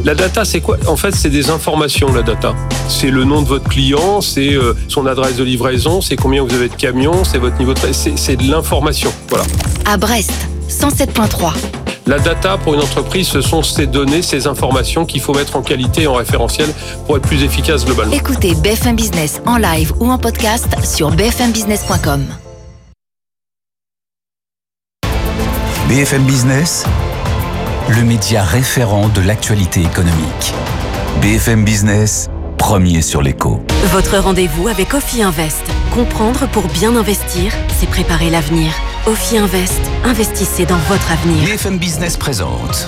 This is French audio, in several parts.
La data, c'est quoi ? En fait, c'est des informations, la data. C'est le nom de votre client, c'est son adresse de livraison, c'est combien vous avez de camions, c'est votre niveau de... C'est de l'information, voilà. À Brest, 107.3. La data, pour une entreprise, ce sont ces données, ces informations qu'il faut mettre en qualité et en référentiel pour être plus efficace globalement. Écoutez BFM Business en live ou en podcast sur bfmbusiness.com. BFM Business, le média référent de l'actualité économique. BFM Business, premier sur l'écho. Votre rendez-vous avec Ophi Invest. Comprendre pour bien investir, c'est préparer l'avenir. Ophi Invest, investissez dans votre avenir. BFM Business présente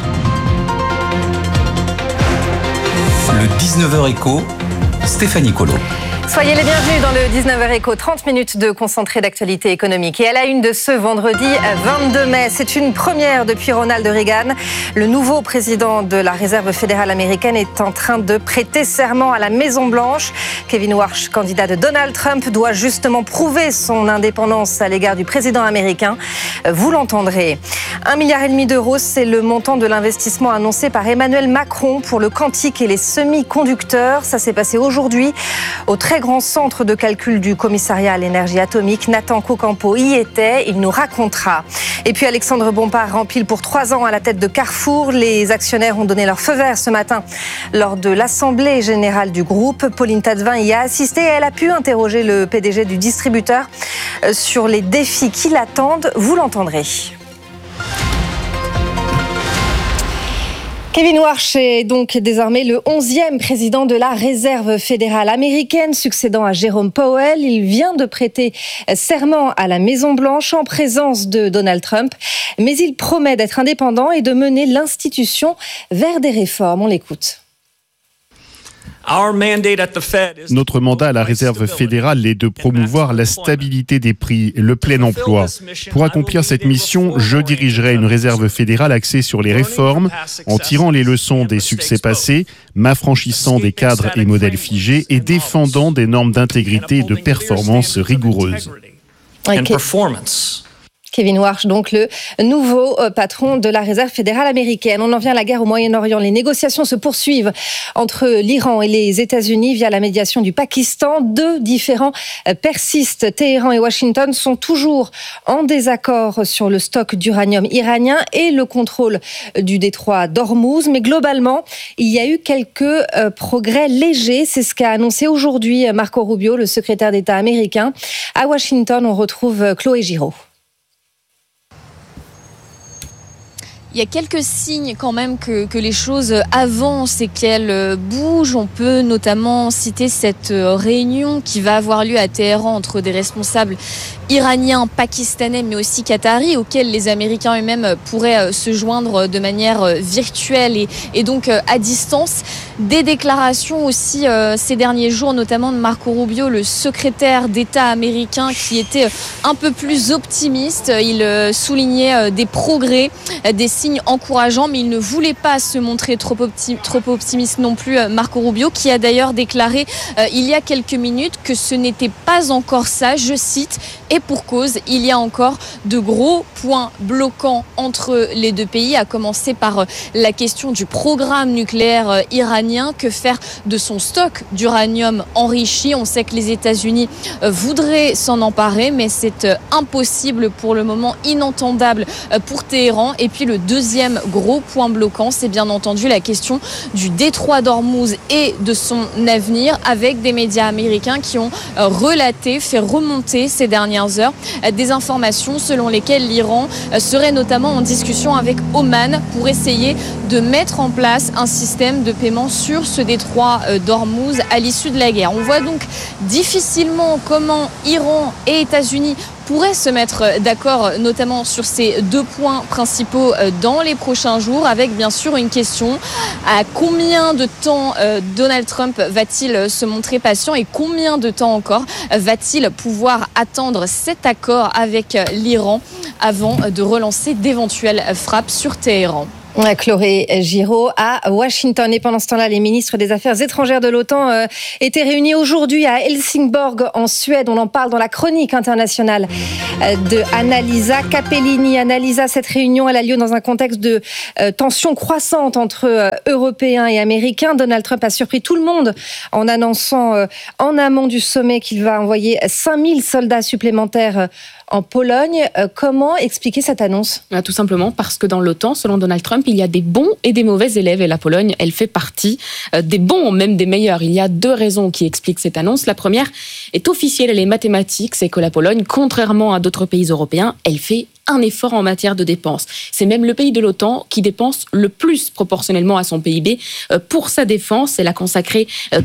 le 19h Écho, Stéphanie Colo. Soyez les bienvenus dans le 19h Écho, 30 minutes de concentré d'actualité économique. Et à la une de ce vendredi 22 mai, c'est une première depuis Ronald Reagan. Le nouveau président de la Réserve fédérale américaine est en train de prêter serment à la Maison-Blanche. Kevin Warsh, candidat de Donald Trump, doit justement prouver son indépendance à l'égard du président américain. Vous l'entendrez. 1,5 milliard d'euros, c'est le montant de l'investissement annoncé par Emmanuel Macron pour le quantique et les semi-conducteurs. Ça s'est passé aujourd'hui au très grand centre de calcul du commissariat à l'énergie atomique. Nathan Cocampo y était, il nous racontera. Et puis Alexandre Bompard rempile pour 3 ans à la tête de Carrefour. Les actionnaires ont donné leur feu vert ce matin lors de l'assemblée générale du groupe. Pauline Tadevin y a assisté et elle a pu interroger le PDG du distributeur sur les défis qui l'attendent. Vous l'entendrez. Kevin Warsh est donc désormais le 11e président de la Réserve fédérale américaine, succédant à Jérôme Powell. Il vient de prêter serment à la Maison-Blanche en présence de Donald Trump. Mais il promet d'être indépendant et de mener l'institution vers des réformes. On l'écoute. Notre mandat à la Réserve fédérale est de promouvoir la stabilité des prix et le plein emploi. Pour accomplir cette mission, je dirigerai une Réserve fédérale axée sur les réformes, en tirant les leçons des succès passés, m'affranchissant des cadres et modèles figés et défendant des normes d'intégrité et de performance rigoureuses. Kevin Warsh, donc le nouveau patron de la Réserve fédérale américaine. On en vient à la guerre au Moyen-Orient. Les négociations se poursuivent entre l'Iran et les États-Unis via la médiation du Pakistan. 2 différends persistent. Téhéran et Washington sont toujours en désaccord sur le stock d'uranium iranien et le contrôle du détroit d'Ormuz. Mais globalement, il y a eu quelques progrès légers. C'est ce qu'a annoncé aujourd'hui Marco Rubio, le secrétaire d'État américain. À Washington, on retrouve Chloé Giraud. Il y a quelques signes quand même que les choses avancent et qu'elles bougent. On peut notamment citer cette réunion qui va avoir lieu à Téhéran entre des responsables iraniens, pakistanais, mais aussi qataris, auxquels les Américains eux-mêmes pourraient se joindre de manière virtuelle et donc à distance. Des déclarations aussi ces derniers jours, notamment de Marco Rubio, le secrétaire d'État américain, qui était un peu plus optimiste. Il soulignait des progrès, des signes encourageants, mais il ne voulait pas se montrer trop optimiste non plus, Marco Rubio, qui a d'ailleurs déclaré il y a quelques minutes que ce n'était pas encore ça, je cite, et pour cause, il y a encore de gros points bloquants entre les deux pays, à commencer par la question du programme nucléaire iranien. Que faire de son stock d'uranium enrichi ? On sait que les États-Unis voudraient s'en emparer, mais c'est impossible pour le moment, inentendable pour Téhéran. Et puis le deuxième gros point bloquant, c'est bien entendu la question du détroit d'Ormuz et de son avenir, avec des médias américains qui ont fait remonter ces dernières heures des informations selon lesquelles l'Iran serait notamment en discussion avec Oman pour essayer de mettre en place un système de paiement sur ce détroit d'Ormuz à l'issue de la guerre. On voit donc difficilement comment Iran et États-Unis pourraient se mettre d'accord, notamment sur ces 2 points principaux dans les prochains jours, avec bien sûr une question: à combien de temps Donald Trump va-t-il se montrer patient et combien de temps encore va-t-il pouvoir attendre cet accord avec l'Iran avant de relancer d'éventuelles frappes sur Téhéran? Chloé Giraud à Washington. Et pendant ce temps-là, les ministres des Affaires étrangères de l'OTAN étaient réunis aujourd'hui à Helsingborg en Suède. On en parle dans la chronique internationale de Annalisa Capellini. Annalisa, cette réunion elle a lieu dans un contexte de tension croissante entre Européens et Américains. Donald Trump a surpris tout le monde en annonçant en amont du sommet qu'il va envoyer 5000 soldats supplémentaires en Pologne. Comment expliquer cette annonce ? Tout simplement parce que dans l'OTAN, selon Donald Trump, il y a des bons et des mauvais élèves. Et la Pologne, elle fait partie des bons, même des meilleurs. Il y a 2 raisons qui expliquent cette annonce. La première est officielle, elle est mathématique. C'est que la Pologne, contrairement à d'autres pays européens, elle fait un effort en matière de dépenses. C'est même le pays de l'OTAN qui dépense le plus proportionnellement à son PIB pour sa défense. Elle a consacré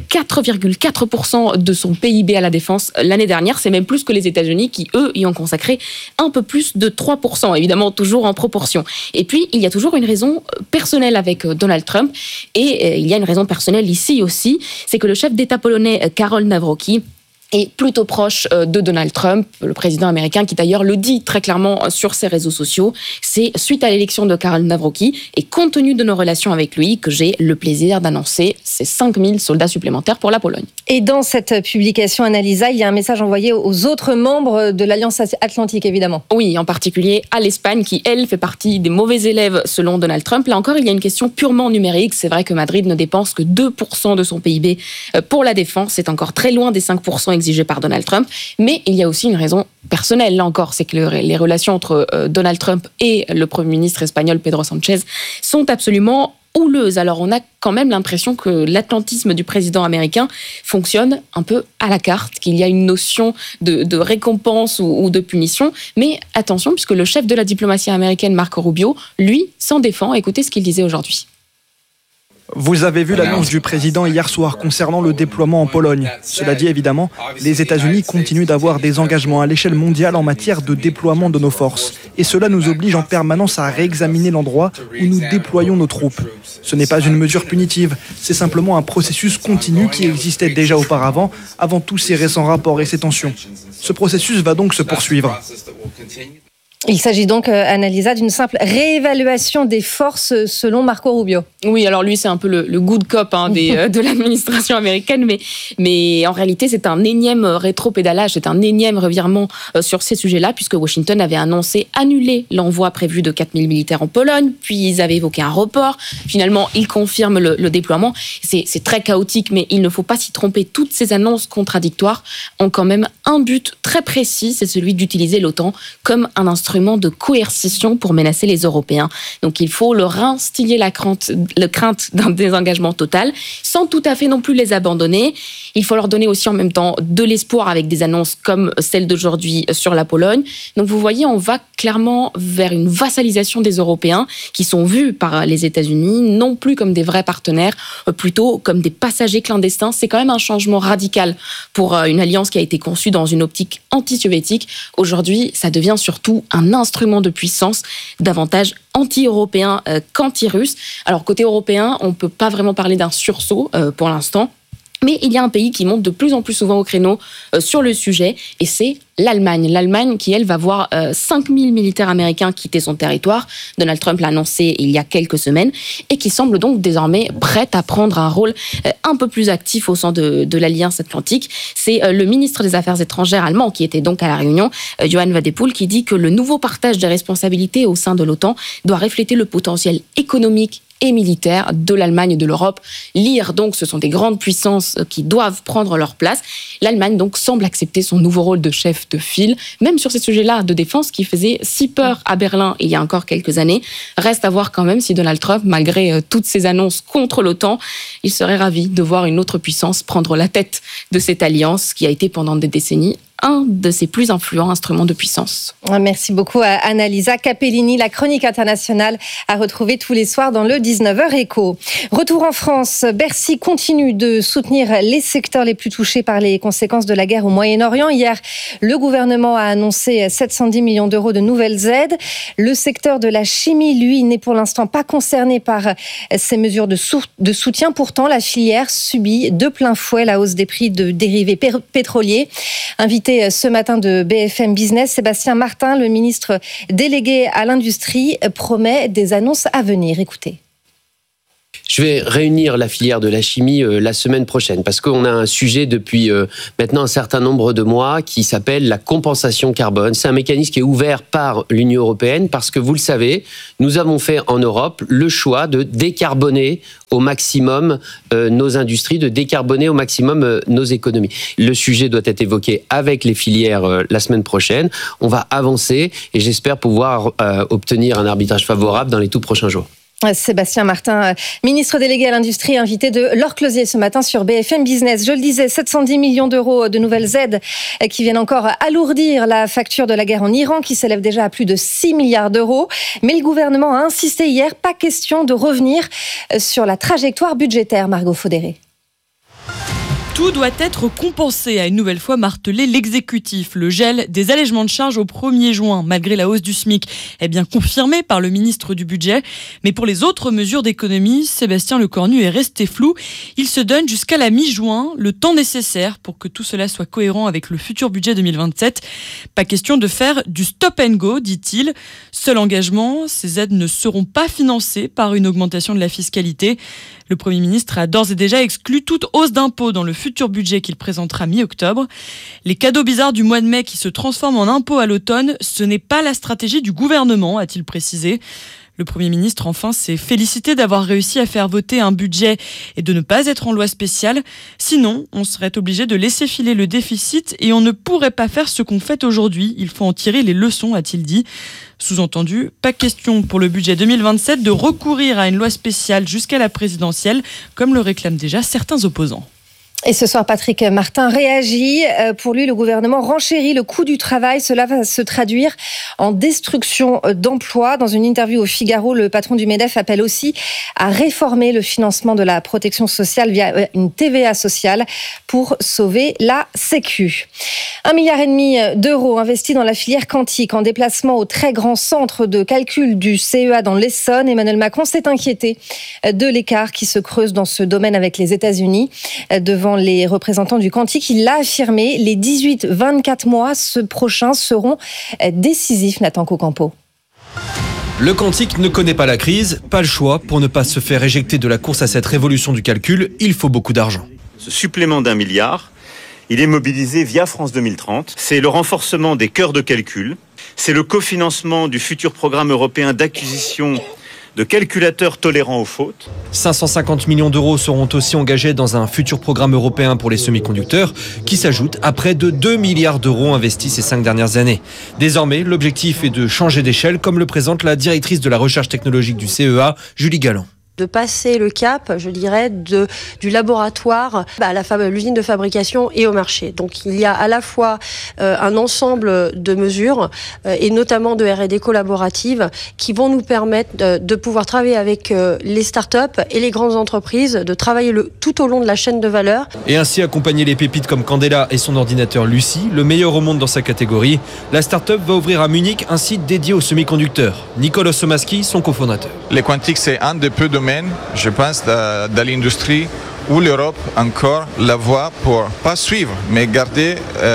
4,4% de son PIB à la défense l'année dernière. C'est même plus que les États-Unis qui, eux, y ont consacré un peu plus de 3%, évidemment toujours en proportion. Et puis, il y a toujours une raison personnelle avec Donald Trump et il y a une raison personnelle ici aussi, c'est que le chef d'État polonais Karol Nawrocki est plutôt proche de Donald Trump, le président américain, qui d'ailleurs le dit très clairement sur ses réseaux sociaux. C'est suite à l'élection de Karol Nawrocki et compte tenu de nos relations avec lui que j'ai le plaisir d'annoncer ces 5000 soldats supplémentaires pour la Pologne. Et dans cette publication, Annalisa, il y a un message envoyé aux autres membres de l'Alliance Atlantique, évidemment. Oui, en particulier à l'Espagne, qui, elle, fait partie des mauvais élèves selon Donald Trump. Là encore, il y a une question purement numérique. C'est vrai que Madrid ne dépense que 2% de son PIB pour la défense. C'est encore très loin des 5% exigé par Donald Trump, mais il y a aussi une raison personnelle, là encore, c'est que les relations entre Donald Trump et le Premier ministre espagnol Pedro Sánchez sont absolument houleuses. Alors on a quand même l'impression que l'atlantisme du président américain fonctionne un peu à la carte, qu'il y a une notion de récompense ou de punition, mais attention, puisque le chef de la diplomatie américaine, Marco Rubio, lui, s'en défend. Écoutez ce qu'il disait aujourd'hui. Vous avez vu l'annonce du président hier soir concernant le déploiement en Pologne. Cela dit, évidemment, les États-Unis continuent d'avoir des engagements à l'échelle mondiale en matière de déploiement de nos forces. Et cela nous oblige en permanence à réexaminer l'endroit où nous déployons nos troupes. Ce n'est pas une mesure punitive, c'est simplement un processus continu qui existait déjà auparavant, avant tous ces récents rapports et ces tensions. Ce processus va donc se poursuivre. Il s'agit donc, Annalisa, d'une simple réévaluation des forces selon Marco Rubio. Oui, alors lui, c'est un peu le good cop de l'administration américaine, mais en réalité, c'est un énième rétropédalage, c'est un énième revirement sur ces sujets-là, puisque Washington avait annoncé annuler l'envoi prévu de 4000 militaires en Pologne, puis ils avaient évoqué un report. Finalement, ils confirment le déploiement. C'est très chaotique, mais il ne faut pas s'y tromper. Toutes ces annonces contradictoires ont quand même un but très précis, c'est celui d'utiliser l'OTAN comme un instrument de coercition pour menacer les Européens. Donc il faut leur instiller la crainte d'un désengagement total, sans tout à fait non plus les abandonner. Il faut leur donner aussi en même temps de l'espoir avec des annonces comme celle d'aujourd'hui sur la Pologne. Donc vous voyez, on va clairement vers une vassalisation des Européens qui sont vus par les États-Unis non plus comme des vrais partenaires, plutôt comme des passagers clandestins. C'est quand même un changement radical pour une alliance qui a été conçue dans une optique anti-soviétique. Aujourd'hui, ça devient surtout un instrument de puissance davantage anti-européen qu'anti-russe. Alors côté européen, on ne peut pas vraiment parler d'un sursaut pour l'instant. Mais il y a un pays qui monte de plus en plus souvent au créneau sur le sujet, et c'est l'Allemagne. L'Allemagne qui, elle, va voir 5000 militaires américains quitter son territoire. Donald Trump l'a annoncé il y a quelques semaines, et qui semble donc désormais prête à prendre un rôle un peu plus actif au sein de l'Alliance Atlantique. C'est le ministre des Affaires étrangères allemand qui était donc à la réunion, Johann Wadephul, qui dit que le nouveau partage des responsabilités au sein de l'OTAN doit refléter le potentiel économique et militaire de l'Allemagne et de l'Europe. Lire donc, ce sont des grandes puissances qui doivent prendre leur place. L'Allemagne donc semble accepter son nouveau rôle de chef de file, même sur ces sujets-là de défense qui faisaient si peur à Berlin il y a encore quelques années. Reste à voir quand même si Donald Trump, malgré toutes ses annonces contre l'OTAN, il serait ravi de voir une autre puissance prendre la tête de cette alliance qui a été pendant des décennies un de ses plus influents instruments de puissance. Merci beaucoup à Annalisa Capellini. La chronique internationale à retrouver tous les soirs dans le 19h Écho. Retour en France, Bercy continue de soutenir les secteurs les plus touchés par les conséquences de la guerre au Moyen-Orient. Hier, le gouvernement a annoncé 710 millions d'euros de nouvelles aides. Le secteur de la chimie, lui, n'est pour l'instant pas concerné par ces mesures de soutien. Pourtant, la filière subit de plein fouet la hausse des prix de dérivés pétroliers. Invité l'invité ce matin de BFM Business. Sébastien Martin, le ministre délégué à l'industrie, promet des annonces à venir. Écoutez. Je vais réunir la filière de la chimie la semaine prochaine parce qu'on a un sujet depuis maintenant un certain nombre de mois qui s'appelle la compensation carbone. C'est un mécanisme qui est ouvert par l'Union européenne parce que vous le savez, nous avons fait en Europe le choix de décarboner au maximum nos industries, de décarboner au maximum nos économies. Le sujet doit être évoqué avec les filières la semaine prochaine. On va avancer et j'espère pouvoir obtenir un arbitrage favorable dans les tout prochains jours. Sébastien Martin, ministre délégué à l'industrie, invité de Laure Closier ce matin sur BFM Business. Je le disais, 710 millions d'euros de nouvelles aides qui viennent encore alourdir la facture de la guerre en Iran, qui s'élève déjà à plus de 6 milliards d'euros. Mais le gouvernement a insisté hier, pas question de revenir sur la trajectoire budgétaire, Margot Faudéré. Tout doit être compensé, a une nouvelle fois martelé l'exécutif. Le gel des allègements de charges au 1er juin, malgré la hausse du SMIC, est bien confirmé par le ministre du Budget. Mais pour les autres mesures d'économie, Sébastien Lecornu est resté flou. Il se donne jusqu'à la mi-juin, le temps nécessaire pour que tout cela soit cohérent avec le futur budget 2027. Pas question de faire du stop and go, dit-il. Seul engagement, ces aides ne seront pas financées par une augmentation de la fiscalité. Le Premier ministre a d'ores et déjà exclu toute hausse d'impôts dans le futur budget qu'il présentera mi-octobre. Les cadeaux bizarres du mois de mai qui se transforment en impôts à l'automne, ce n'est pas la stratégie du gouvernement, a-t-il précisé. Le Premier ministre, enfin, s'est félicité d'avoir réussi à faire voter un budget et de ne pas être en loi spéciale. Sinon, on serait obligé de laisser filer le déficit et on ne pourrait pas faire ce qu'on fait aujourd'hui. Il faut en tirer les leçons, a-t-il dit. Sous-entendu, pas question pour le budget 2027 de recourir à une loi spéciale jusqu'à la présidentielle, comme le réclament déjà certains opposants. Et ce soir, Patrick Martin réagit. Pour lui, le gouvernement renchérit le coût du travail. Cela va se traduire en destruction d'emplois. Dans une interview au Figaro, le patron du MEDEF appelle aussi à réformer le financement de la protection sociale via une TVA sociale pour sauver la Sécu. 1,5 milliard d'euros investis dans la filière quantique en déplacement au très grand centre de calcul du CEA dans l'Essonne. Emmanuel Macron s'est inquiété de l'écart qui se creuse dans ce domaine avec les États-Unis. Devant les représentants du quantique, il l'a affirmé, les 18-24 mois prochains seront décisifs, Nathan Cocampo. Le quantique ne connaît pas la crise, pas le choix. Pour ne pas se faire éjecter de la course à cette révolution du calcul, il faut beaucoup d'argent. Ce supplément d'1 milliard, il est mobilisé via France 2030. C'est le renforcement des cœurs de calcul. C'est le cofinancement du futur programme européen d'acquisition de calculateurs tolérants aux fautes. 550 millions d'euros seront aussi engagés dans un futur programme européen pour les semi-conducteurs qui s'ajoute à près de 2 milliards d'euros investis ces 5 dernières années. Désormais, l'objectif est de changer d'échelle, comme le présente la directrice de la recherche technologique du CEA, Julie Galland. De passer le cap, je dirais, du laboratoire à l'usine de fabrication et au marché. Donc il y a à la fois un ensemble de mesures et notamment de R&D collaborative qui vont nous permettre de pouvoir travailler avec les startups et les grandes entreprises, de travailler tout au long de la chaîne de valeur. Et ainsi accompagner les pépites comme Candela et son ordinateur Lucie, le meilleur au monde dans sa catégorie. La start-up va ouvrir à Munich un site dédié aux semi-conducteurs. Nicolas Somaski, son cofondateur. Le quantique, c'est un des peu domaines, je pense, de l'industrie où l'Europe encore la voie pour pas suivre, mais garder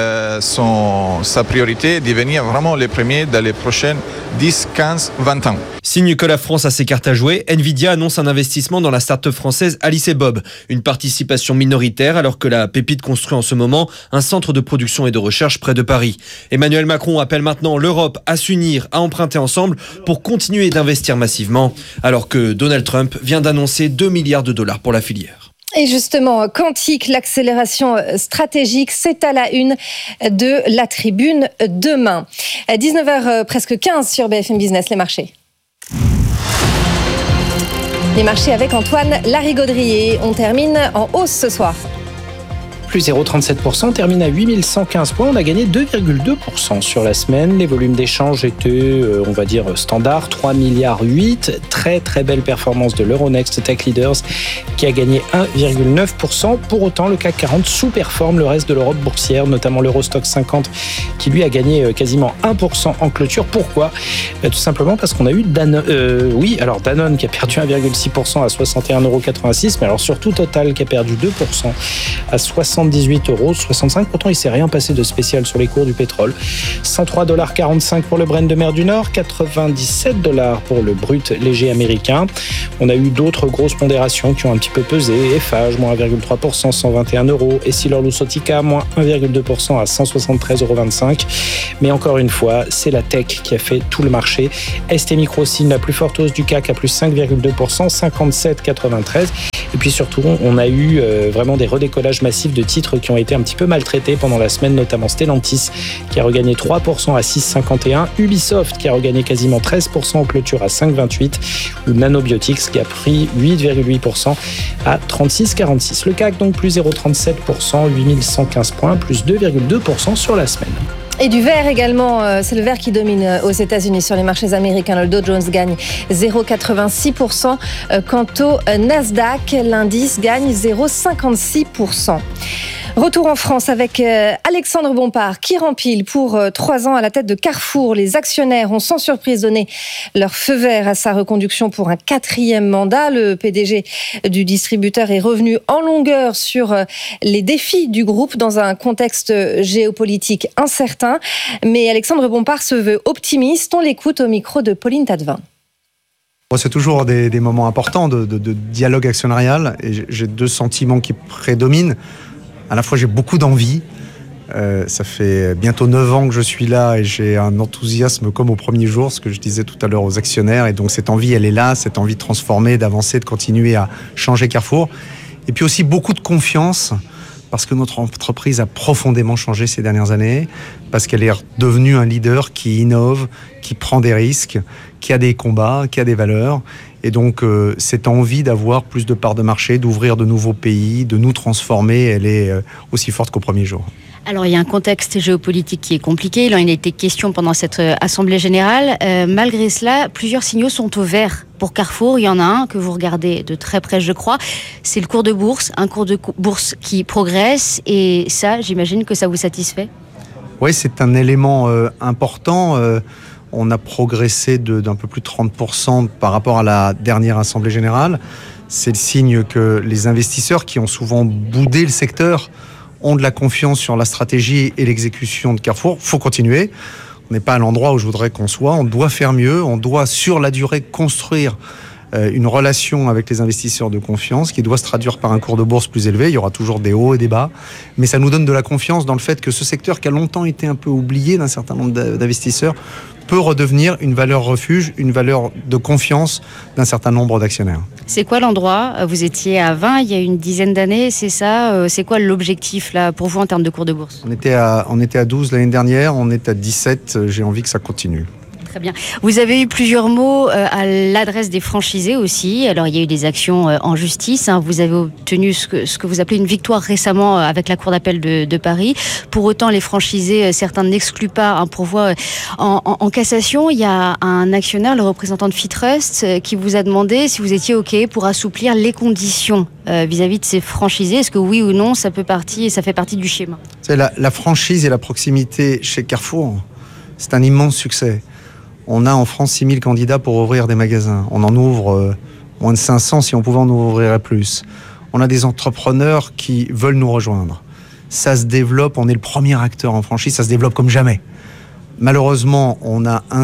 sa priorité et devenir vraiment les premiers dans les prochaines 10, 15, 20 ans. Signe que la France a ses cartes à jouer, Nvidia annonce un investissement dans la start-up française Alice et Bob. Une participation minoritaire alors que la pépite construit en ce moment un centre de production et de recherche près de Paris. Emmanuel Macron appelle maintenant l'Europe à s'unir, à emprunter ensemble pour continuer d'investir massivement, alors que Donald Trump vient d'annoncer 2 milliards de dollars pour la filière. Et justement, quantique, l'accélération stratégique, c'est à la une de la tribune demain. À 19h presque 15 sur BFM Business, les marchés. Les marchés avec Antoine Larigauderie. On termine en hausse ce soir. Plus 0,37%, on termine à 8115 points. On a gagné 2,2% sur la semaine. Les volumes d'échange étaient, on va dire, standard, 3,8 milliards. Très, très belle performance de l'Euronext Tech Leaders qui a gagné 1,9%. Pour autant, le CAC 40 sous-performe le reste de l'Europe boursière, notamment l'Eurostoxx 50 qui, lui, a gagné quasiment 1% en clôture. Pourquoi ? Tout simplement parce qu'on a eu Danone qui a perdu 1,6% à 61,86 €, mais alors surtout Total qui a perdu 2% à 60 78,65 €. Pourtant, il ne s'est rien passé de spécial sur les cours du pétrole. 103,45 $ pour le Brent de mer du Nord, 97 $ pour le brut léger américain. On a eu d'autres grosses pondérations qui ont un petit peu pesé. Eiffage, moins 1,3%, 121 €. Essilor-Luxottica, moins 1,2% à 173,25 €. Mais encore une fois, c'est la tech qui a fait tout le marché. ST Micro signe la plus forte hausse du CAC à plus 5,2%, 57,93. Et puis surtout, on a eu vraiment des redécollages massifs de titres qui ont été un petit peu maltraités pendant la semaine, notamment Stellantis qui a regagné 3% à 6,51, Ubisoft qui a regagné quasiment 13% en clôture à 5,28 ou Nanobiotics qui a pris 8,8% à 36,46. Le CAC donc plus 0,37%, 8115 points, plus 2,2% sur la semaine. Et du vert également, c'est le vert qui domine aux États-Unis sur les marchés américains. Le Dow Jones gagne 0,86%. Quant au Nasdaq, l'indice gagne 0,56%. Retour en France avec Alexandre Bompard qui rempile pour 3 ans à la tête de Carrefour. Les actionnaires ont sans surprise donné leur feu vert à sa reconduction pour un 4e mandat. Le PDG du distributeur est revenu en longueur sur les défis du groupe dans un contexte géopolitique incertain. Mais Alexandre Bompard se veut optimiste. On l'écoute au micro de Pauline Tadevin. C'est toujours des moments importants de dialogue actionnarial et j'ai 2 sentiments qui prédominent. À la fois, j'ai beaucoup d'envie. Ça fait bientôt 9 ans que je suis là et j'ai un enthousiasme comme au premier jour, ce que je disais tout à l'heure aux actionnaires. Et donc, cette envie, elle est là, cette envie de transformer, d'avancer, de continuer à changer Carrefour. Et puis aussi beaucoup de confiance, parce que notre entreprise a profondément changé ces dernières années, parce qu'elle est devenue un leader qui innove, qui prend des risques, qui a des combats, qui a des valeurs. Et donc, cette envie d'avoir plus de parts de marché, d'ouvrir de nouveaux pays, de nous transformer, elle est aussi forte qu'au premier jour. Alors, il y a un contexte géopolitique qui est compliqué. Il en a été question pendant cette Assemblée générale. Malgré cela, plusieurs signaux sont au vert pour Carrefour. Il y en a un que vous regardez de très près, je crois. C'est le cours de bourse. Un cours de bourse qui progresse. Et ça, j'imagine que ça vous satisfait ? Oui, c'est un élément important. On a progressé d'un peu plus de 30% par rapport à la dernière Assemblée générale. C'est le signe que les investisseurs qui ont souvent boudé le secteur ont de la confiance sur la stratégie et l'exécution de Carrefour. Il faut continuer. On n'est pas à l'endroit où je voudrais qu'on soit. On doit faire mieux. On doit, sur la durée, construire une relation avec les investisseurs de confiance qui doit se traduire par un cours de bourse plus élevé. Il y aura toujours des hauts et des bas. Mais ça nous donne de la confiance dans le fait que ce secteur qui a longtemps été un peu oublié d'un certain nombre d'investisseurs peut redevenir une valeur refuge, une valeur de confiance d'un certain nombre d'actionnaires. C'est quoi l'endroit ? Vous étiez à 20 il y a une dizaine d'années, c'est ça ? C'est quoi l'objectif là pour vous en termes de cours de bourse ? On était à 12 l'année dernière, on est à 17, j'ai envie que ça continue. Très bien. Vous avez eu plusieurs mots à l'adresse des franchisés aussi. Alors, il y a eu des actions en justice. Vous avez obtenu ce que vous appelez une victoire récemment avec la Cour d'appel de Paris. Pour autant, les franchisés, certains n'excluent pas un pourvoi en cassation. Il y a un actionnaire, le représentant de Fitrust, qui vous a demandé si vous étiez OK pour assouplir les conditions vis-à-vis de ces franchisés. Est-ce que oui ou non, ça fait partie du schéma ? C'est la franchise et la proximité chez Carrefour, c'est un immense succès. On a en France 6000 candidats pour ouvrir des magasins. On en ouvre moins de 500, si on pouvait en ouvrir plus. On a des entrepreneurs qui veulent nous rejoindre. Ça se développe, on est le premier acteur en franchise, ça se développe comme jamais. Malheureusement, on a un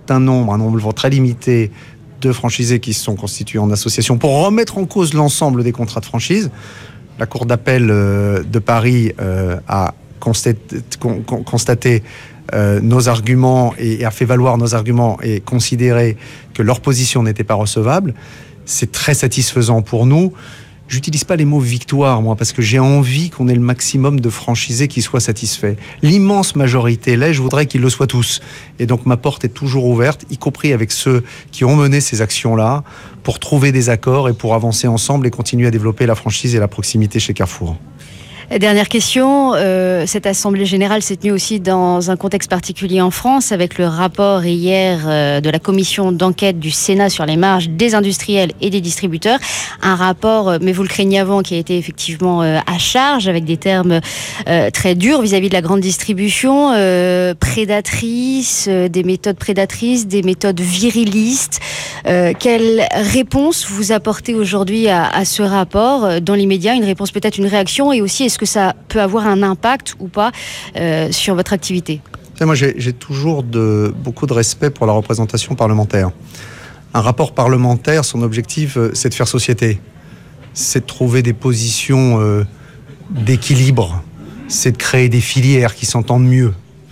nombre très limité de franchisés qui se sont constitués en association pour remettre en cause l'ensemble des contrats de franchise. La Cour d'appel de Paris a constaté nos arguments et a fait valoir nos arguments et considéré que leur position n'était pas recevable. C'est très satisfaisant pour nous. J'utilise pas les mots victoire, moi, parce que j'ai envie qu'on ait le maximum de franchisés qui soient satisfaits. L'immense majorité l'est, je voudrais qu'ils le soient tous. Et donc ma porte est toujours ouverte, y compris avec ceux qui ont mené ces actions-là, pour trouver des accords et pour avancer ensemble et continuer à développer la franchise et la proximité chez Carrefour. Dernière question, cette Assemblée générale s'est tenue aussi dans un contexte particulier en France avec le rapport hier de la commission d'enquête du Sénat sur les marges des industriels et des distributeurs. Un rapport, mais vous le craignez avant, qui a été effectivement à charge avec des termes très durs vis-à-vis de la grande distribution, prédatrice, des méthodes prédatrices, des méthodes virilistes. Quelle réponse vous apportez aujourd'hui à ce rapport dans l'immédiat ? Une réponse peut-être, une réaction, et aussi est-ce est-ce que ça peut avoir un impact ou pas sur votre activité ? Moi, j'ai toujours beaucoup de respect pour la représentation parlementaire. Un rapport parlementaire, son objectif, c'est de faire société. C'est de trouver des positions d'équilibre. C'est de créer des filières qui s'entendent mieux.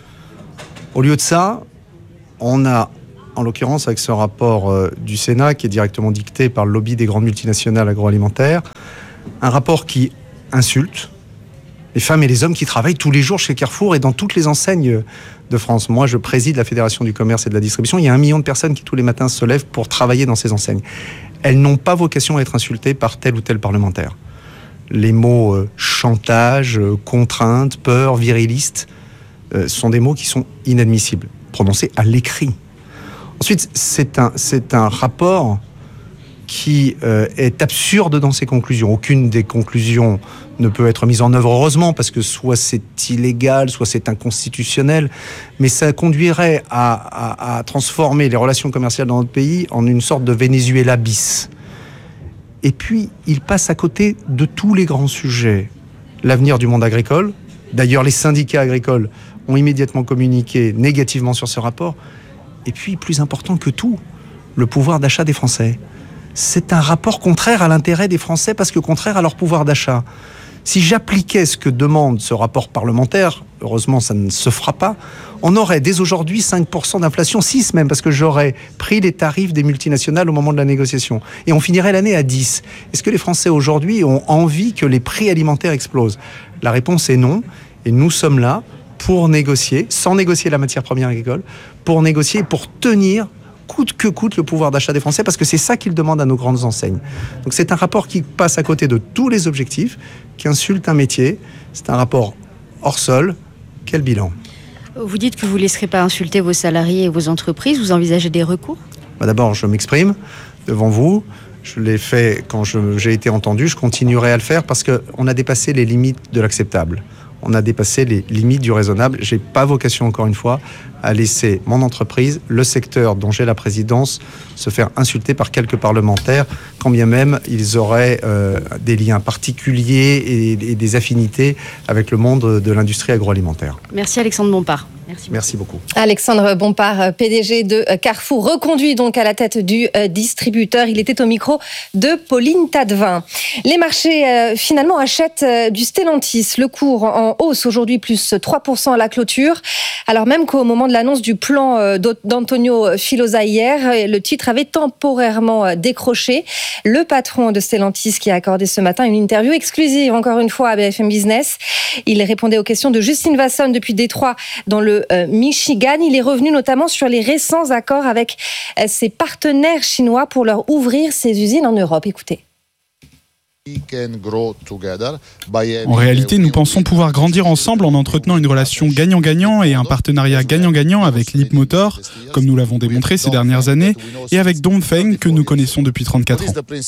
Au lieu de ça, on a, en l'occurrence avec ce rapport du Sénat, qui est directement dicté par le lobby des grandes multinationales agroalimentaires, un rapport qui insulte les femmes et les hommes qui travaillent tous les jours chez Carrefour et dans toutes les enseignes de France. Moi, je préside la Fédération du commerce et de la distribution. Il y a 1 million de personnes qui, tous les matins, se lèvent pour travailler dans ces enseignes. Elles n'ont pas vocation à être insultées par tel ou tel parlementaire. Les mots chantage, contrainte, peur, viriliste sont des mots qui sont inadmissibles, prononcés à l'écrit. Ensuite, c'est un rapport qui est absurde dans ses conclusions. Aucune des conclusions ne peut être mise en œuvre, heureusement, parce que soit c'est illégal, soit c'est inconstitutionnel, mais ça conduirait à transformer les relations commerciales dans notre pays en une sorte de Venezuela bis. Et puis, il passe à côté de tous les grands sujets. L'avenir du monde agricole. D'ailleurs, les syndicats agricoles ont immédiatement communiqué négativement sur ce rapport. Et puis, plus important que tout, le pouvoir d'achat des Français. C'est un rapport contraire à l'intérêt des Français parce que contraire à leur pouvoir d'achat. Si j'appliquais ce que demande ce rapport parlementaire, heureusement ça ne se fera pas, on aurait dès aujourd'hui 5% d'inflation, 6 même, parce que j'aurais pris les tarifs des multinationales au moment de la négociation. Et on finirait l'année à 10. Est-ce que les Français aujourd'hui ont envie que les prix alimentaires explosent ? La réponse est non. Et nous sommes là pour négocier, sans négocier la matière première agricole, pour négocier et pour tenir coûte que coûte le pouvoir d'achat des Français, parce que c'est ça qu'ils demandent à nos grandes enseignes. Donc c'est un rapport qui passe à côté de tous les objectifs, qui insulte un métier. C'est un rapport hors sol. Quel bilan ? Vous dites que vous ne laisserez pas insulter vos salariés et vos entreprises. Vous envisagez des recours ? D'abord, je m'exprime devant vous. Je l'ai fait quand j'ai été entendu. Je continuerai à le faire parce qu'on a dépassé les limites de l'acceptable. On a dépassé les limites du raisonnable. Je n'ai pas vocation, encore une fois, à laisser mon entreprise, le secteur dont j'ai la présidence, se faire insulter par quelques parlementaires, quand bien même ils auraient des liens particuliers et des affinités avec le monde de l'industrie agroalimentaire. Merci Alexandre Bompard. Merci beaucoup. Alexandre Bompard, PDG de Carrefour, reconduit donc à la tête du distributeur. Il était au micro de Pauline Tadevin. Les marchés finalement achètent du Stellantis. Le cours en hausse aujourd'hui, plus 3% à la clôture. Alors même qu'au moment de l'annonce du plan d'Antonio Filosa hier, le titre avait temporairement décroché. Le patron de Stellantis qui a accordé ce matin une interview exclusive, encore une fois, à BFM Business. Il répondait aux questions de Justine Vasson depuis Détroit, dans le Michigan. Il est revenu notamment sur les récents accords avec ses partenaires chinois pour leur ouvrir ses usines en Europe. Écoutez. En réalité, nous pensons pouvoir grandir ensemble en entretenant une relation gagnant-gagnant et un partenariat gagnant-gagnant avec Leapmotor, comme nous l'avons démontré ces dernières années, et avec Dongfeng, que nous connaissons depuis 34 ans.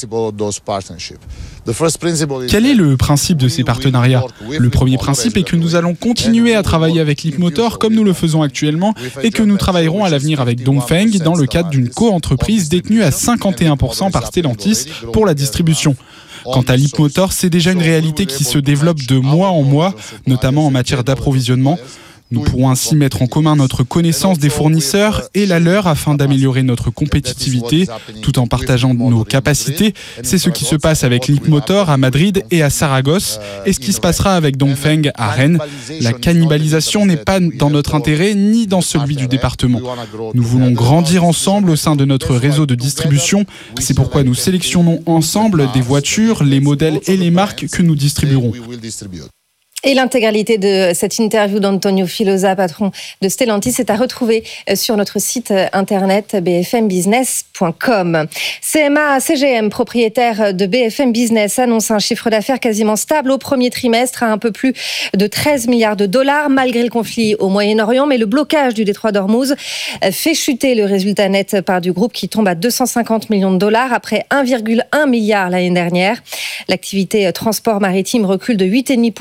Quel est le principe de ces partenariats ? Le premier principe est que nous allons continuer à travailler avec Leapmotor comme nous le faisons actuellement et que nous travaillerons à l'avenir avec Dongfeng dans le cadre d'une co-entreprise détenue à 51% par Stellantis pour la distribution. Quant à Leapmotor, c'est déjà une réalité qui se développe de mois en mois, notamment en matière d'approvisionnement. Nous pourrons ainsi mettre en commun notre connaissance des fournisseurs et la leur afin d'améliorer notre compétitivité tout en partageant nos capacités. C'est ce qui se passe avec Leapmotor à Madrid et à Saragosse et ce qui se passera avec Dongfeng à Rennes. La cannibalisation n'est pas dans notre intérêt ni dans celui du département. Nous voulons grandir ensemble au sein de notre réseau de distribution. C'est pourquoi nous sélectionnons ensemble des voitures, les modèles et les marques que nous distribuerons. Et l'intégralité de cette interview d'Antonio Filosa, patron de Stellantis, est à retrouver sur notre site internet bfmbusiness.com. CMA-CGM, propriétaire de BFM Business, annonce un chiffre d'affaires quasiment stable au premier trimestre à un peu plus de 13 milliards de dollars, malgré le conflit au Moyen-Orient. Mais le blocage du détroit d'Ormuz fait chuter le résultat net part du groupe qui tombe à 250 millions de dollars après 1,1 milliard l'année dernière. L'activité transport maritime recule de 8,5%.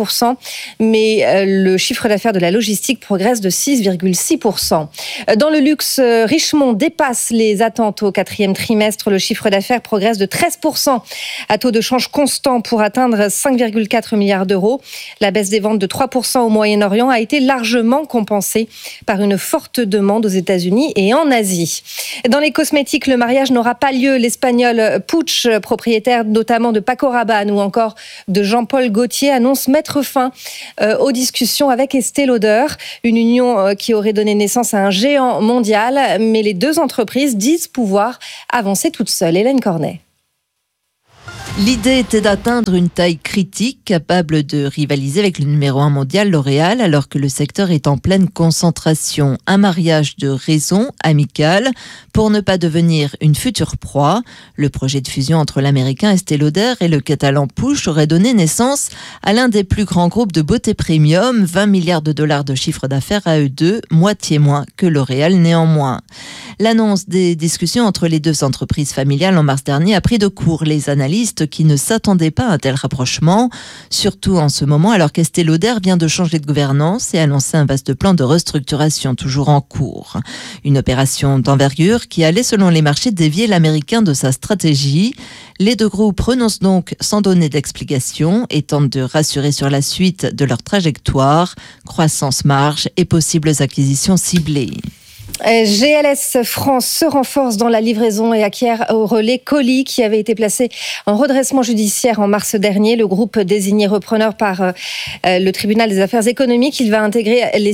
mais le chiffre d'affaires de la logistique progresse de 6,6%. Dans le luxe, Richemont dépasse les attentes au 4e trimestre. Le chiffre d'affaires progresse de 13% à taux de change constant pour atteindre 5,4 milliards d'euros. La baisse des ventes de 3% au Moyen-Orient a été largement compensée par une forte demande aux États-Unis et en Asie. Dans les cosmétiques, le mariage n'aura pas lieu. L'Espagnol Puig, propriétaire notamment de Paco Rabanne ou encore de Jean-Paul Gaultier, annonce mettre fin aux discussions avec Estée Lauder, une union qui aurait donné naissance à un géant mondial, mais les deux entreprises disent pouvoir avancer toutes seules. Hélène Cornet. L'idée était d'atteindre une taille critique capable de rivaliser avec le numéro 1 mondial L'Oréal alors que le secteur est en pleine concentration. Un mariage de raison amicale pour ne pas devenir une future proie. Le projet de fusion entre l'américain Estée Lauder et le catalan Puig aurait donné naissance à l'un des plus grands groupes de beauté premium, 20 milliards de dollars de chiffre d'affaires à eux deux, moitié moins que L'Oréal néanmoins. L'annonce des discussions entre les deux entreprises familiales en mars dernier a pris de court les analystes qui ne s'attendaient pas à un tel rapprochement, surtout en ce moment alors qu'Estée Lauder vient de changer de gouvernance et annoncer un vaste plan de restructuration toujours en cours. Une opération d'envergure qui allait selon les marchés dévier l'américain de sa stratégie. Les deux groupes renoncent donc sans donner d'explication et tentent de rassurer sur la suite de leur trajectoire, croissance marge et possibles acquisitions ciblées. GLS France se renforce dans la livraison et acquiert au relais colis qui avait été placé en redressement judiciaire en mars dernier. Le groupe désigné repreneur par le tribunal des affaires économiques, il va intégrer les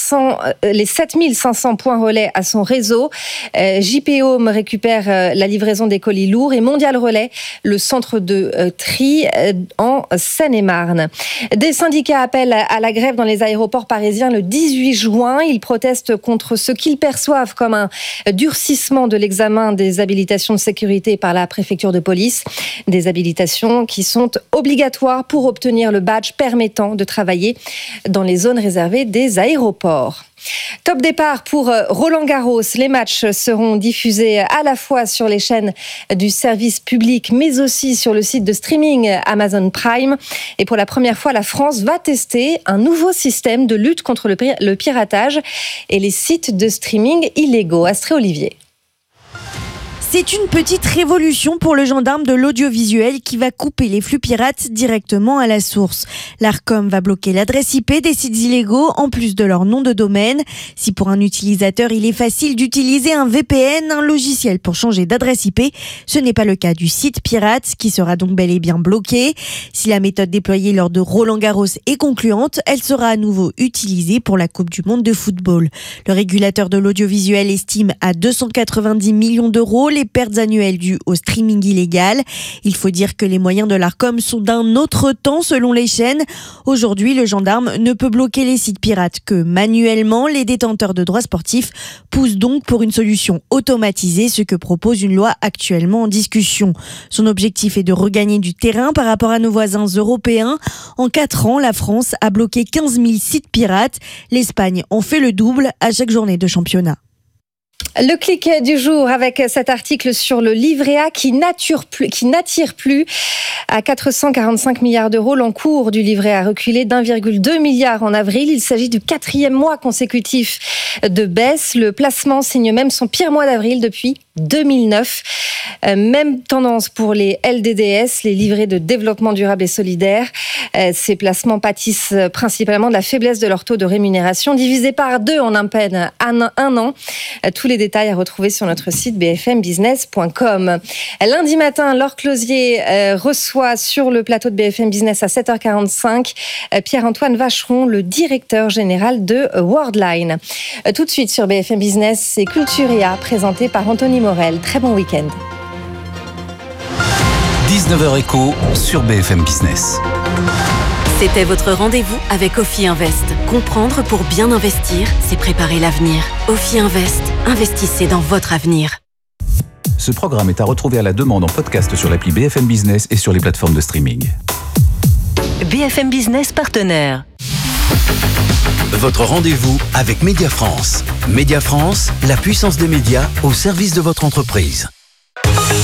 7500 points relais à son réseau. JP Home récupère la livraison des colis lourds et Mondial Relais, le centre de tri en Seine-et-Marne. Des syndicats appellent à la grève dans les aéroports parisiens le 18 juin. Ils protestent contre ce qu'ils perçoivent comme un durcissement de l'examen des habilitations de sécurité par la préfecture de police. Des habilitations qui sont obligatoires pour obtenir le badge permettant de travailler dans les zones réservées des aéroports. Top départ pour Roland-Garros. Les matchs seront diffusés à la fois sur les chaînes du service public, mais aussi sur le site de streaming Amazon Prime. Et pour la première fois, la France va tester un nouveau système de lutte contre le piratage et les sites de streaming illégaux. Astrée Olivier. C'est une petite révolution pour le gendarme de l'audiovisuel qui va couper les flux pirates directement à la source. L'Arcom va bloquer l'adresse IP des sites illégaux en plus de leur nom de domaine. Si pour un utilisateur, il est facile d'utiliser un VPN, un logiciel pour changer d'adresse IP, ce n'est pas le cas du site pirate qui sera donc bel et bien bloqué. Si la méthode déployée lors de Roland-Garros est concluante, elle sera à nouveau utilisée pour la Coupe du Monde de football. Le régulateur de l'audiovisuel estime à 290 millions d'euros les pertes annuelles dues au streaming illégal. Il faut dire que les moyens de l'Arcom sont d'un autre temps selon les chaînes. Aujourd'hui, le gendarme ne peut bloquer les sites pirates que manuellement. Les détenteurs de droits sportifs poussent donc pour une solution automatisée, ce que propose une loi actuellement en discussion. Son objectif est de regagner du terrain par rapport à nos voisins européens. En 4 ans, la France a bloqué 15 000 sites pirates. L'Espagne en fait le double à chaque journée de championnat. Le clic du jour avec cet article sur le livret A qui n'attire plus. À 445 milliards d'euros, l'encours du livret A reculé d'1,2 milliard en avril. Il s'agit du 4e mois consécutif de baisse. Le placement signe même son pire mois d'avril depuis 2009. Même tendance pour les LDDS, les livrets de développement durable et solidaire. Ces placements pâtissent principalement de la faiblesse de leur taux de rémunération, divisé par 2 en à peine un an. Tous les détails à retrouver sur notre site bfmbusiness.com. Lundi matin, Laure Closier reçoit sur le plateau de BFM Business à 7h45 Pierre-Antoine Vacheron, le directeur général de Worldline. Tout de suite sur BFM Business, c'est Culturia, présenté par Anthony Morel. Très bon week-end. 19h Éco sur BFM Business. C'était votre rendez-vous avec Ophi Invest. Comprendre pour bien investir, c'est préparer l'avenir. Ophi Invest, investissez dans votre avenir. Ce programme est à retrouver à la demande en podcast sur l'appli BFM Business et sur les plateformes de streaming. BFM Business partenaire. Votre rendez-vous avec Média France. Média France, la puissance des médias au service de votre entreprise.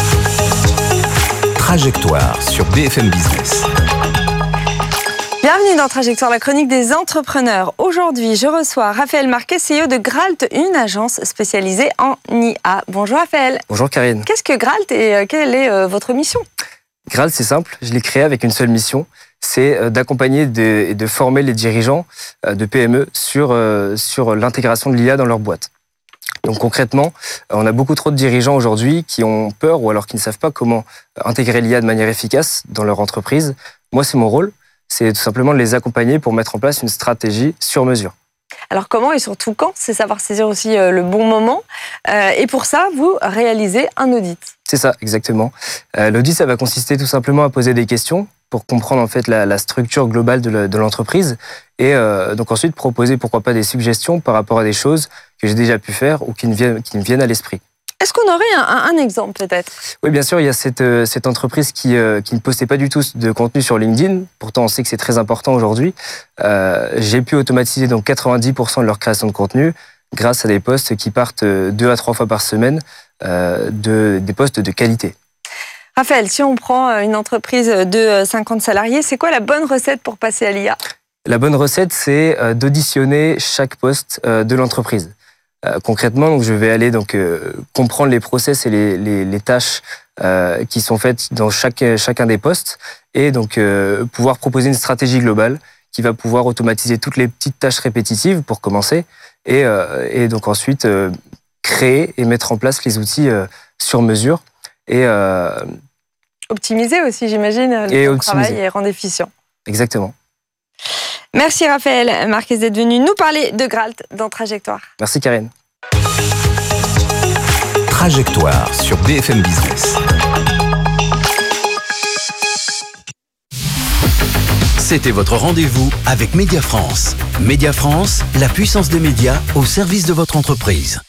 Trajectoire sur BFM Business. Bienvenue dans Trajectoire, la chronique des entrepreneurs. Aujourd'hui, je reçois Raphaël Marquet, CEO de Gralt, une agence spécialisée en IA. Bonjour Raphaël. Bonjour Karine. Qu'est-ce que Gralt et quelle est votre mission ? Gralt, c'est simple, je l'ai créé avec une seule mission, c'est d'accompagner et de former les dirigeants de PME sur l'intégration de l'IA dans leur boîte. Donc concrètement, on a beaucoup trop de dirigeants aujourd'hui qui ont peur ou alors qui ne savent pas comment intégrer l'IA de manière efficace dans leur entreprise. Moi, c'est mon rôle, c'est tout simplement de les accompagner pour mettre en place une stratégie sur mesure. Alors comment et surtout quand ? C'est savoir saisir aussi le bon moment. Et pour ça, vous réalisez un audit. C'est ça, exactement. L'audit, ça va consister tout simplement à poser des questions pour comprendre en fait la structure globale de l'entreprise et donc ensuite proposer pourquoi pas des suggestions par rapport à des choses que j'ai déjà pu faire ou qui me viennent à l'esprit. Est-ce qu'on aurait un exemple peut-être ? Oui, bien sûr, il y a cette entreprise qui ne postait pas du tout de contenu sur LinkedIn. Pourtant, on sait que c'est très important aujourd'hui. J'ai pu automatiser donc 90% de leur création de contenu grâce à des posts qui partent 2 à 3 fois par semaine, des posts de qualité. Raphaël, si on prend une entreprise de 50 salariés, c'est quoi la bonne recette pour passer à l'IA ? La bonne recette, c'est d'auditionner chaque poste de l'entreprise. Concrètement, donc, je vais aller comprendre les process et les tâches qui sont faites dans chacun des postes et donc pouvoir proposer une stratégie globale qui va pouvoir automatiser toutes les petites tâches répétitives pour commencer et donc ensuite créer et mettre en place les outils sur mesure et optimiser aussi, j'imagine, le travail et rendre efficient. Exactement. Merci Raphaël Marquez d'être venu nous parler de Gralt dans Trajectoire. Merci Karine. Trajectoire sur BFM Business. C'était votre rendez-vous avec Média France. Média France, la puissance des médias au service de votre entreprise.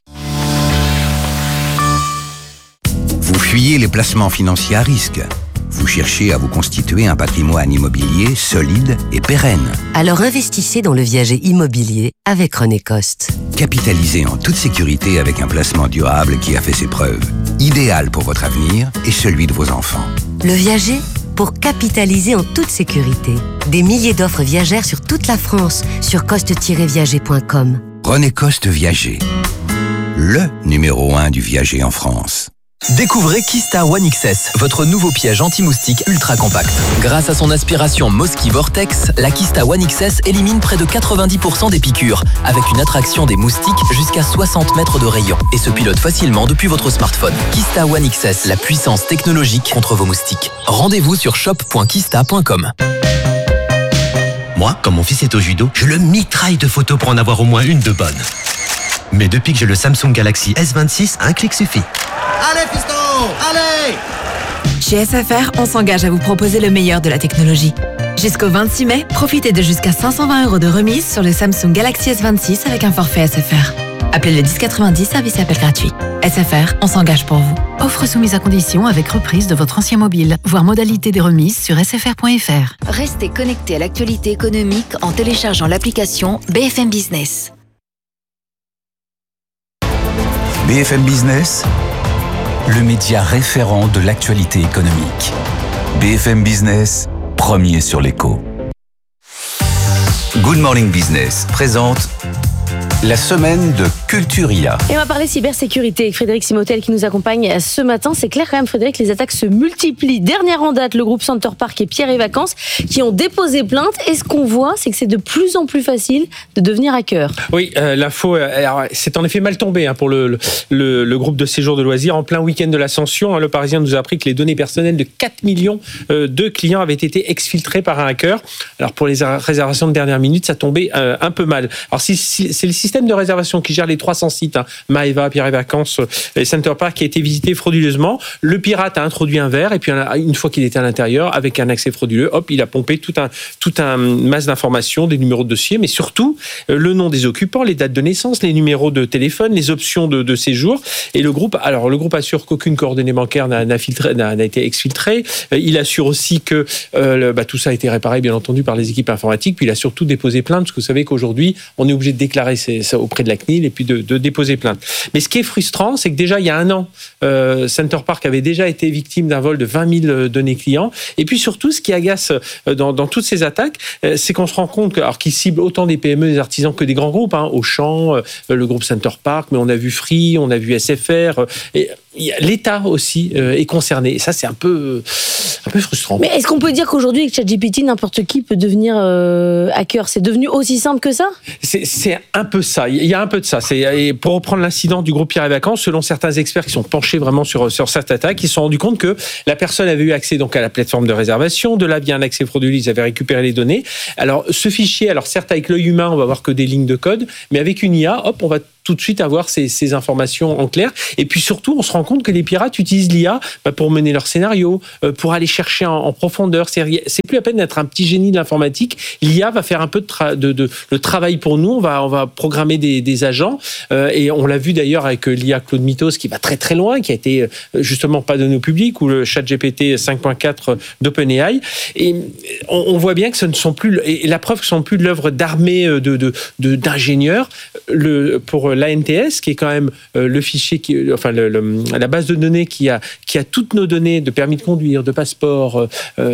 Vous fuyez les placements financiers à risque. Vous cherchez à vous constituer un patrimoine immobilier solide et pérenne. Alors investissez dans le viager immobilier avec René Coste. Capitalisez en toute sécurité avec un placement durable qui a fait ses preuves. Idéal pour votre avenir et celui de vos enfants. Le viager pour capitaliser en toute sécurité. Des milliers d'offres viagères sur toute la France sur coste-viager.com. René Coste Viager. Le numéro 1 du viager en France. Découvrez Kista One XS, votre nouveau piège anti-moustique ultra compact. Grâce à son aspiration Mosquito Vortex, la Kista One XS élimine près de 90% des piqûres, avec une attraction des moustiques jusqu'à 60 mètres de rayon et se pilote facilement depuis votre smartphone. Kista One XS, la puissance technologique contre vos moustiques. Rendez-vous sur shop.kista.com. Moi, quand mon fils est au judo, je le mitraille de photos pour en avoir au moins une de bonne. Mais depuis que j'ai le Samsung Galaxy S26, un clic suffit. Allez, fiston! Allez! Chez SFR, on s'engage à vous proposer le meilleur de la technologie. Jusqu'au 26 mai, profitez de jusqu'à 520 € de remise sur le Samsung Galaxy S26 avec un forfait SFR. Appelez le 1090, service appel gratuit. SFR, on s'engage pour vous. Offre soumise à condition avec reprise de votre ancien mobile. Voir modalité des remises sur sfr.fr. Restez connectés à l'actualité économique en téléchargeant l'application BFM Business. BFM Business, le média référent de l'actualité économique. BFM Business, premier sur l'écho. Good Morning Business présente la semaine de Culture IA. Et on va parler cybersécurité avec Frédéric Simotel qui nous accompagne ce matin. C'est clair quand même, Frédéric, les attaques se multiplient. Dernière en date, le groupe Center Park et Pierre et Vacances qui ont déposé plainte. Et ce qu'on voit, c'est que c'est de plus en plus facile de devenir hacker. Oui, l'info, c'est en effet mal tombé pour le groupe de séjour de loisirs. En plein week-end de l'Ascension, le Parisien nous a appris que les données personnelles de 4 millions de clients avaient été exfiltrées par un hacker. Alors pour les réservations de dernière minute, ça tombait un peu mal. Alors c'est le système de réservation qui gère les 300 sites, Maeva, Pierre et Vacances et Center Park, qui a été visité frauduleusement. Le pirate a introduit un verre et puis une fois qu'il était à l'intérieur, avec un accès frauduleux, hop, il a pompé tout un masse d'informations, des numéros de dossier, mais surtout le nom des occupants, les dates de naissance, les numéros de téléphone, les options de séjour. Et le groupe assure qu'aucune coordonnée bancaire n'a été exfiltrée. Il assure aussi que tout ça a été réparé, bien entendu, par les équipes informatiques. Puis il a surtout déposé plainte, parce que vous savez qu'aujourd'hui, on est obligé de déclarer auprès de la CNIL et puis de déposer plainte. Mais ce qui est frustrant, c'est que déjà il y a un an, Center Park avait déjà été victime d'un vol de 20 000 données clients. Et puis surtout, ce qui agace dans toutes ces attaques, c'est qu'on se rend compte qu'ils ciblent autant des PME, des artisans que des grands groupes, Auchan, le groupe Center Park, mais on a vu Free, on a vu SFR. Et l'État aussi est concerné. Et ça, c'est un peu frustrant. Mais est-ce qu'on peut dire qu'aujourd'hui, avec ChatGPT, n'importe qui peut devenir hacker? C'est devenu aussi simple que ça? C'est un peu ça. Il y a un peu de ça. Et pour reprendre l'incident du groupe Pierre et Vacances, selon certains experts qui sont penchés vraiment sur cette attaque, ils se sont rendus compte que la personne avait eu accès donc à la plateforme de réservation. De là, via un accès frauduleux, ils avaient récupéré les données. Alors, ce fichier, certes, avec l'œil humain, on va voir que des lignes de code, mais avec une IA, on va tout de suite avoir ces informations en clair. Et puis surtout, on se rend compte que les pirates utilisent l'IA pour mener leur scénario, pour aller chercher en profondeur. C'est plus la peine d'être un petit génie de l'informatique. L'IA va faire un peu le travail pour nous. On va programmer des agents. Et on l'a vu d'ailleurs avec l'IA Claude Mythos qui va très très loin, qui a été justement pas donné au public, ou le ChatGPT 5.4 d'OpenAI. Et on voit bien que ce ne sont plus, et la preuve que ce ne sont plus de l'œuvre d'armée d'ingénieurs. Pour l'ANTS, qui est quand même le fichier, la base de données qui a toutes nos données de permis de conduire, de passeport,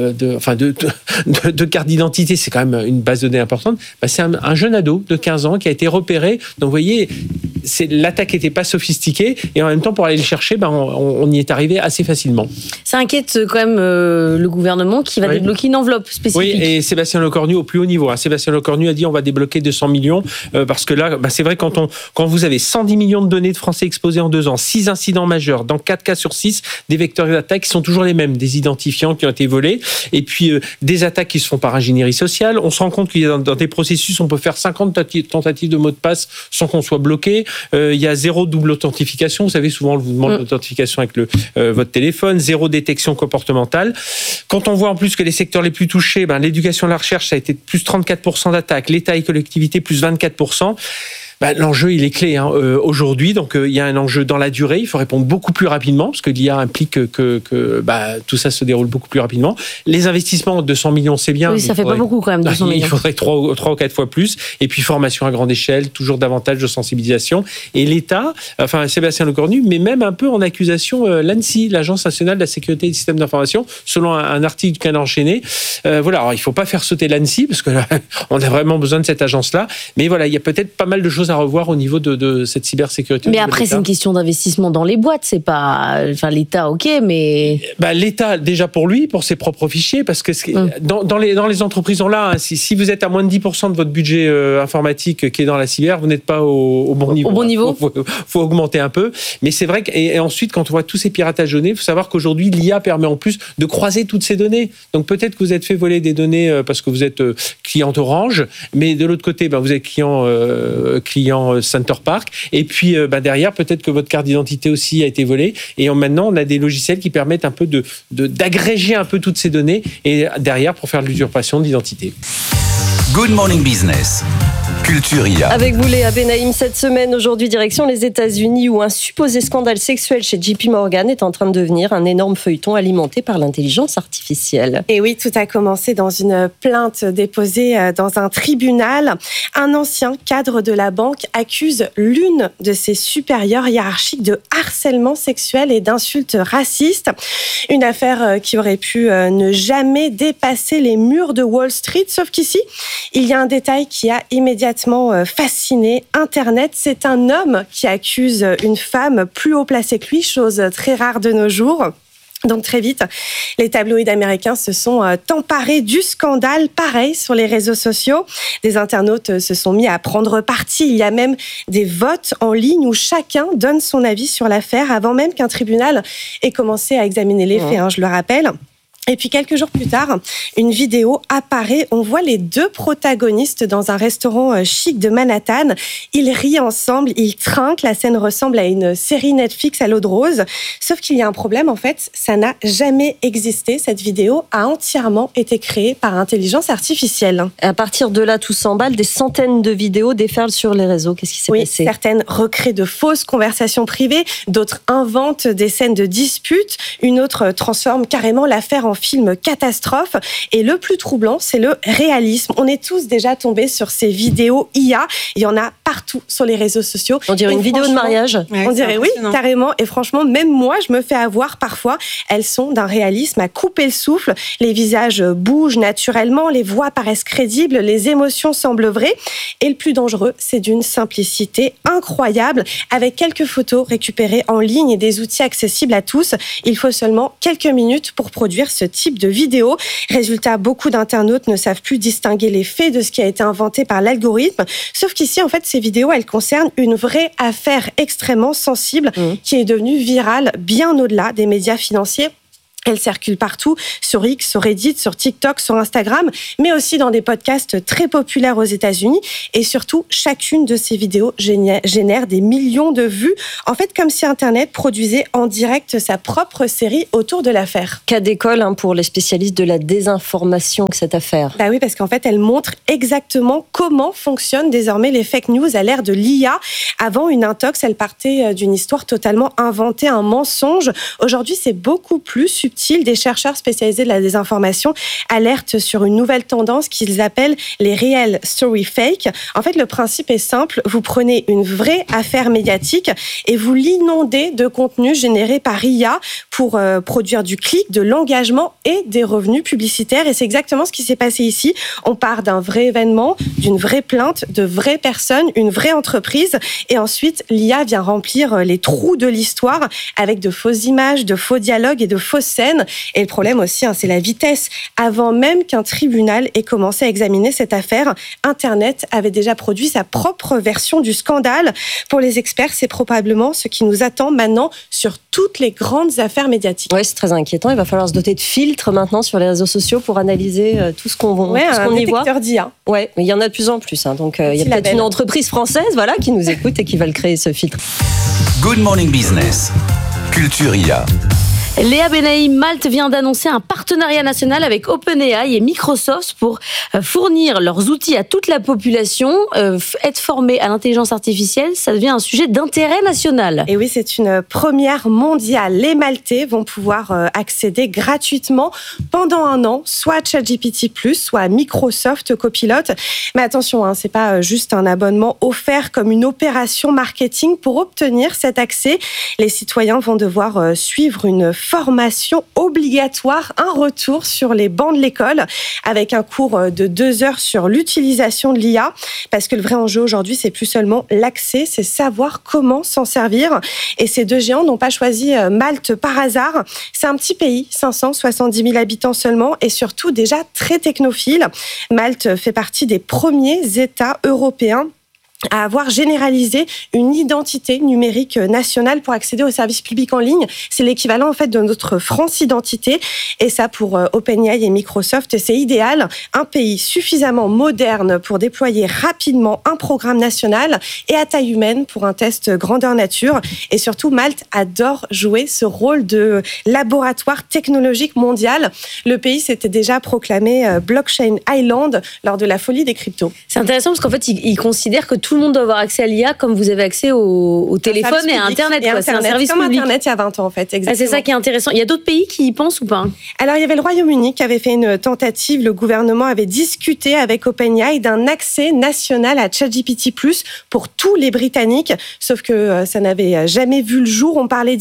de carte d'identité, c'est quand même une base de données importante. C'est un jeune ado de 15 ans qui a été repéré. Donc vous voyez, l'attaque n'était pas sophistiquée, et en même temps, pour aller le chercher, on y est arrivé assez facilement. Ça inquiète quand même le gouvernement qui va débloquer une enveloppe spécifique. Oui, et Sébastien Lecornu au plus haut niveau. Sébastien Lecornu a dit on va débloquer 200 millions, parce que là, c'est vrai, quand vous avez 110 millions de données de Français exposées en 2 ans, 6 incidents majeurs, dans 4 cas sur 6, des vecteurs d'attaque qui sont toujours les mêmes, des identifiants qui ont été volés, et puis des attaques qui se font par ingénierie sociale. On se rend compte qu'il y a dans des processus, on peut faire 50 tentatives de mots de passe sans qu'on soit bloqué. Il y a 0 double authentification. Vous savez, souvent, on vous demande l'authentification avec votre téléphone. 0 détection comportementale. Quand on voit en plus que les secteurs les plus touchés, l'éducation et la recherche, ça a été plus 34% d'attaques, l'État et collectivités, plus 24%. L'enjeu, il est clé aujourd'hui. Donc, il y a un enjeu dans la durée. Il faut répondre beaucoup plus rapidement, parce que l'IA implique que tout ça se déroule beaucoup plus rapidement. Les investissements, 200 millions, c'est bien. Oui, ça fait pas beaucoup quand même, 200 millions. Il faudrait 3 ou 4 fois plus. Et puis, formation à grande échelle, toujours davantage de sensibilisation. Et l'État, Sébastien Lecornu, mais même un peu en accusation l'ANSSI, l'Agence nationale de la sécurité des systèmes d'information, selon un article du Canard enchaîné. Alors, il faut pas faire sauter l'ANSSI, parce que là, on a vraiment besoin de cette agence-là. Mais voilà, il y a peut-être pas mal de choses à revoir au niveau de cette cybersécurité. Mais après, c'est une question d'investissement dans les boîtes. C'est pas, l'État, ok, mais l'État, déjà pour lui, pour ses propres fichiers, parce que dans les entreprises, on l'a. Si vous êtes à moins de 10% de votre budget informatique qui est dans la cyber, vous n'êtes pas au bon niveau. Au bon niveau. Faut augmenter un peu. Mais c'est vrai et ensuite, quand on voit tous ces piratages de données, il faut savoir qu'aujourd'hui, l'IA permet en plus de croiser toutes ces données. Donc peut-être que vous êtes fait voler des données parce que vous êtes client Orange, mais de l'autre côté, vous êtes client Center Park, et puis derrière, peut-être que votre carte d'identité aussi a été volée, et maintenant on a des logiciels qui permettent un peu d'agréger un peu toutes ces données, et derrière pour faire de l'usurpation d'identité. Good Morning Business. Culture IA. Avec vous, Léa Benaïm, cette semaine, aujourd'hui, direction les États-Unis, où un supposé scandale sexuel chez JP Morgan est en train de devenir un énorme feuilleton alimenté par l'intelligence artificielle. Et oui, tout a commencé dans une plainte déposée dans un tribunal. Un ancien cadre de la banque accuse l'une de ses supérieures hiérarchiques de harcèlement sexuel et d'insultes racistes. Une affaire qui aurait pu ne jamais dépasser les murs de Wall Street, sauf qu'ici, il y a un détail qui a immédiatement fasciné Internet. C'est un homme qui accuse une femme plus haut placée que lui, chose très rare de nos jours. Donc très vite, les tabloïds américains se sont emparés du scandale. Pareil sur les réseaux sociaux. Des internautes se sont mis à prendre parti. Il y a même des votes en ligne où chacun donne son avis sur l'affaire avant même qu'un tribunal ait commencé à examiner les faits, je le rappelle. Et puis quelques jours plus tard, une vidéo apparaît. On voit les 2 protagonistes dans un restaurant chic de Manhattan. Ils rient ensemble, ils trinquent. La scène ressemble à une série Netflix à l'eau de rose. Sauf qu'il y a un problème, en fait, ça n'a jamais existé. Cette vidéo a entièrement été créée par intelligence artificielle. Et à partir de là, tout s'emballe. Des centaines de vidéos déferlent sur les réseaux. Qu'est-ce qui s'est passé ? Certaines recréent de fausses conversations privées, d'autres inventent des scènes de disputes, une autre transforme carrément l'affaire en film catastrophe. Et le plus troublant, c'est le réalisme. On est tous déjà tombés sur ces vidéos IA. Il y en a partout sur les réseaux sociaux. On dirait une vidéo de mariage. On dirait oui, carrément. Et franchement, même moi, je me fais avoir parfois. Elles sont d'un réalisme à couper le souffle. Les visages bougent naturellement, les voix paraissent crédibles, les émotions semblent vraies. Et le plus dangereux, c'est d'une simplicité incroyable. Avec quelques photos récupérées en ligne et des outils accessibles à tous, il faut seulement quelques minutes pour produire ce type de vidéo. Résultat, beaucoup d'internautes ne savent plus distinguer les faits de ce qui a été inventé par l'algorithme. Sauf qu'ici, en fait, ces vidéos, elles concernent une vraie affaire extrêmement sensible qui est devenue virale bien au-delà des médias financiers. Elle circule partout, sur X, sur Reddit, sur TikTok, sur Instagram, mais aussi dans des podcasts très populaires aux États-Unis. Et surtout, chacune de ces vidéos génère des millions de vues. En fait, comme si Internet produisait en direct sa propre série autour de l'affaire. Cas d'école pour les spécialistes de la désinformation que cette affaire. Bah oui, parce qu'en fait, elle montre exactement comment fonctionnent désormais les fake news à l'ère de l'IA. Avant, une intox, elle partait d'une histoire totalement inventée, un mensonge. Aujourd'hui, c'est beaucoup plus subtil. Des chercheurs spécialisés de la désinformation alertent sur une nouvelle tendance qu'ils appellent les real story fake. En fait, le principe est simple. Vous prenez une vraie affaire médiatique et vous l'inondez de contenu généré par IA pour produire du clic, de l'engagement et des revenus publicitaires. Et c'est exactement ce qui s'est passé ici. On part d'un vrai événement, d'une vraie plainte, de vraies personnes, une vraie entreprise. Et ensuite, l'IA vient remplir les trous de l'histoire avec de fausses images, de faux dialogues et de fausses scènes. Et le problème aussi, c'est la vitesse. Avant même qu'un tribunal ait commencé à examiner cette affaire, Internet avait déjà produit sa propre version du scandale. Pour les experts, c'est probablement ce qui nous attend maintenant sur toutes les grandes affaires médiatiques. Oui, c'est très inquiétant. Il va falloir se doter de filtres maintenant sur les réseaux sociaux pour analyser tout ce qu'on y voit. Un détecteur d'IA. Ouais, mais il y en a de plus en plus. Donc, il y a peut-être une entreprise française qui nous écoute et qui va le créer, ce filtre. Good Morning Business. Culture IA. Léa Benaïm, Malte vient d'annoncer un partenariat national avec OpenAI et Microsoft pour fournir leurs outils à toute la population. Être formé à l'intelligence artificielle, ça devient un sujet d'intérêt national. Et oui, c'est une première mondiale. Les Maltais vont pouvoir accéder gratuitement pendant un an, soit à ChatGPT+, soit à Microsoft Copilot. Mais attention, c'est pas juste un abonnement offert comme une opération marketing. Pour obtenir cet accès, les citoyens vont devoir suivre une formation obligatoire, un retour sur les bancs de l'école avec un cours de 2 heures sur l'utilisation de l'IA, parce que le vrai enjeu aujourd'hui, c'est plus seulement l'accès, c'est savoir comment s'en servir. Et ces deux géants n'ont pas choisi Malte par hasard. C'est un petit pays, 570 000 habitants seulement, et surtout déjà très technophile. Malte fait partie des premiers États européens à avoir généralisé une identité numérique nationale pour accéder aux services publics en ligne. C'est l'équivalent en fait de notre France Identité, et ça pour OpenAI et Microsoft, c'est idéal. Un pays suffisamment moderne pour déployer rapidement un programme national et à taille humaine pour un test grandeur nature. Et surtout, Malte adore jouer ce rôle de laboratoire technologique mondial. Le pays s'était déjà proclamé Blockchain Island lors de la folie des cryptos. C'est intéressant parce qu'en fait, ils considèrent que tout le monde doit avoir accès à l'IA comme vous avez accès au téléphone et à Internet. C'est un service comme public. Internet il y a 20 ans, en fait. C'est ça qui est intéressant. Il y a d'autres pays qui y pensent ou pas? Alors, il y avait le Royaume-Uni qui avait fait une tentative. Le gouvernement avait discuté avec OpenAI d'un accès national à ChatGPT+, pour tous les Britanniques. Sauf que ça n'avait jamais vu le jour. On parlait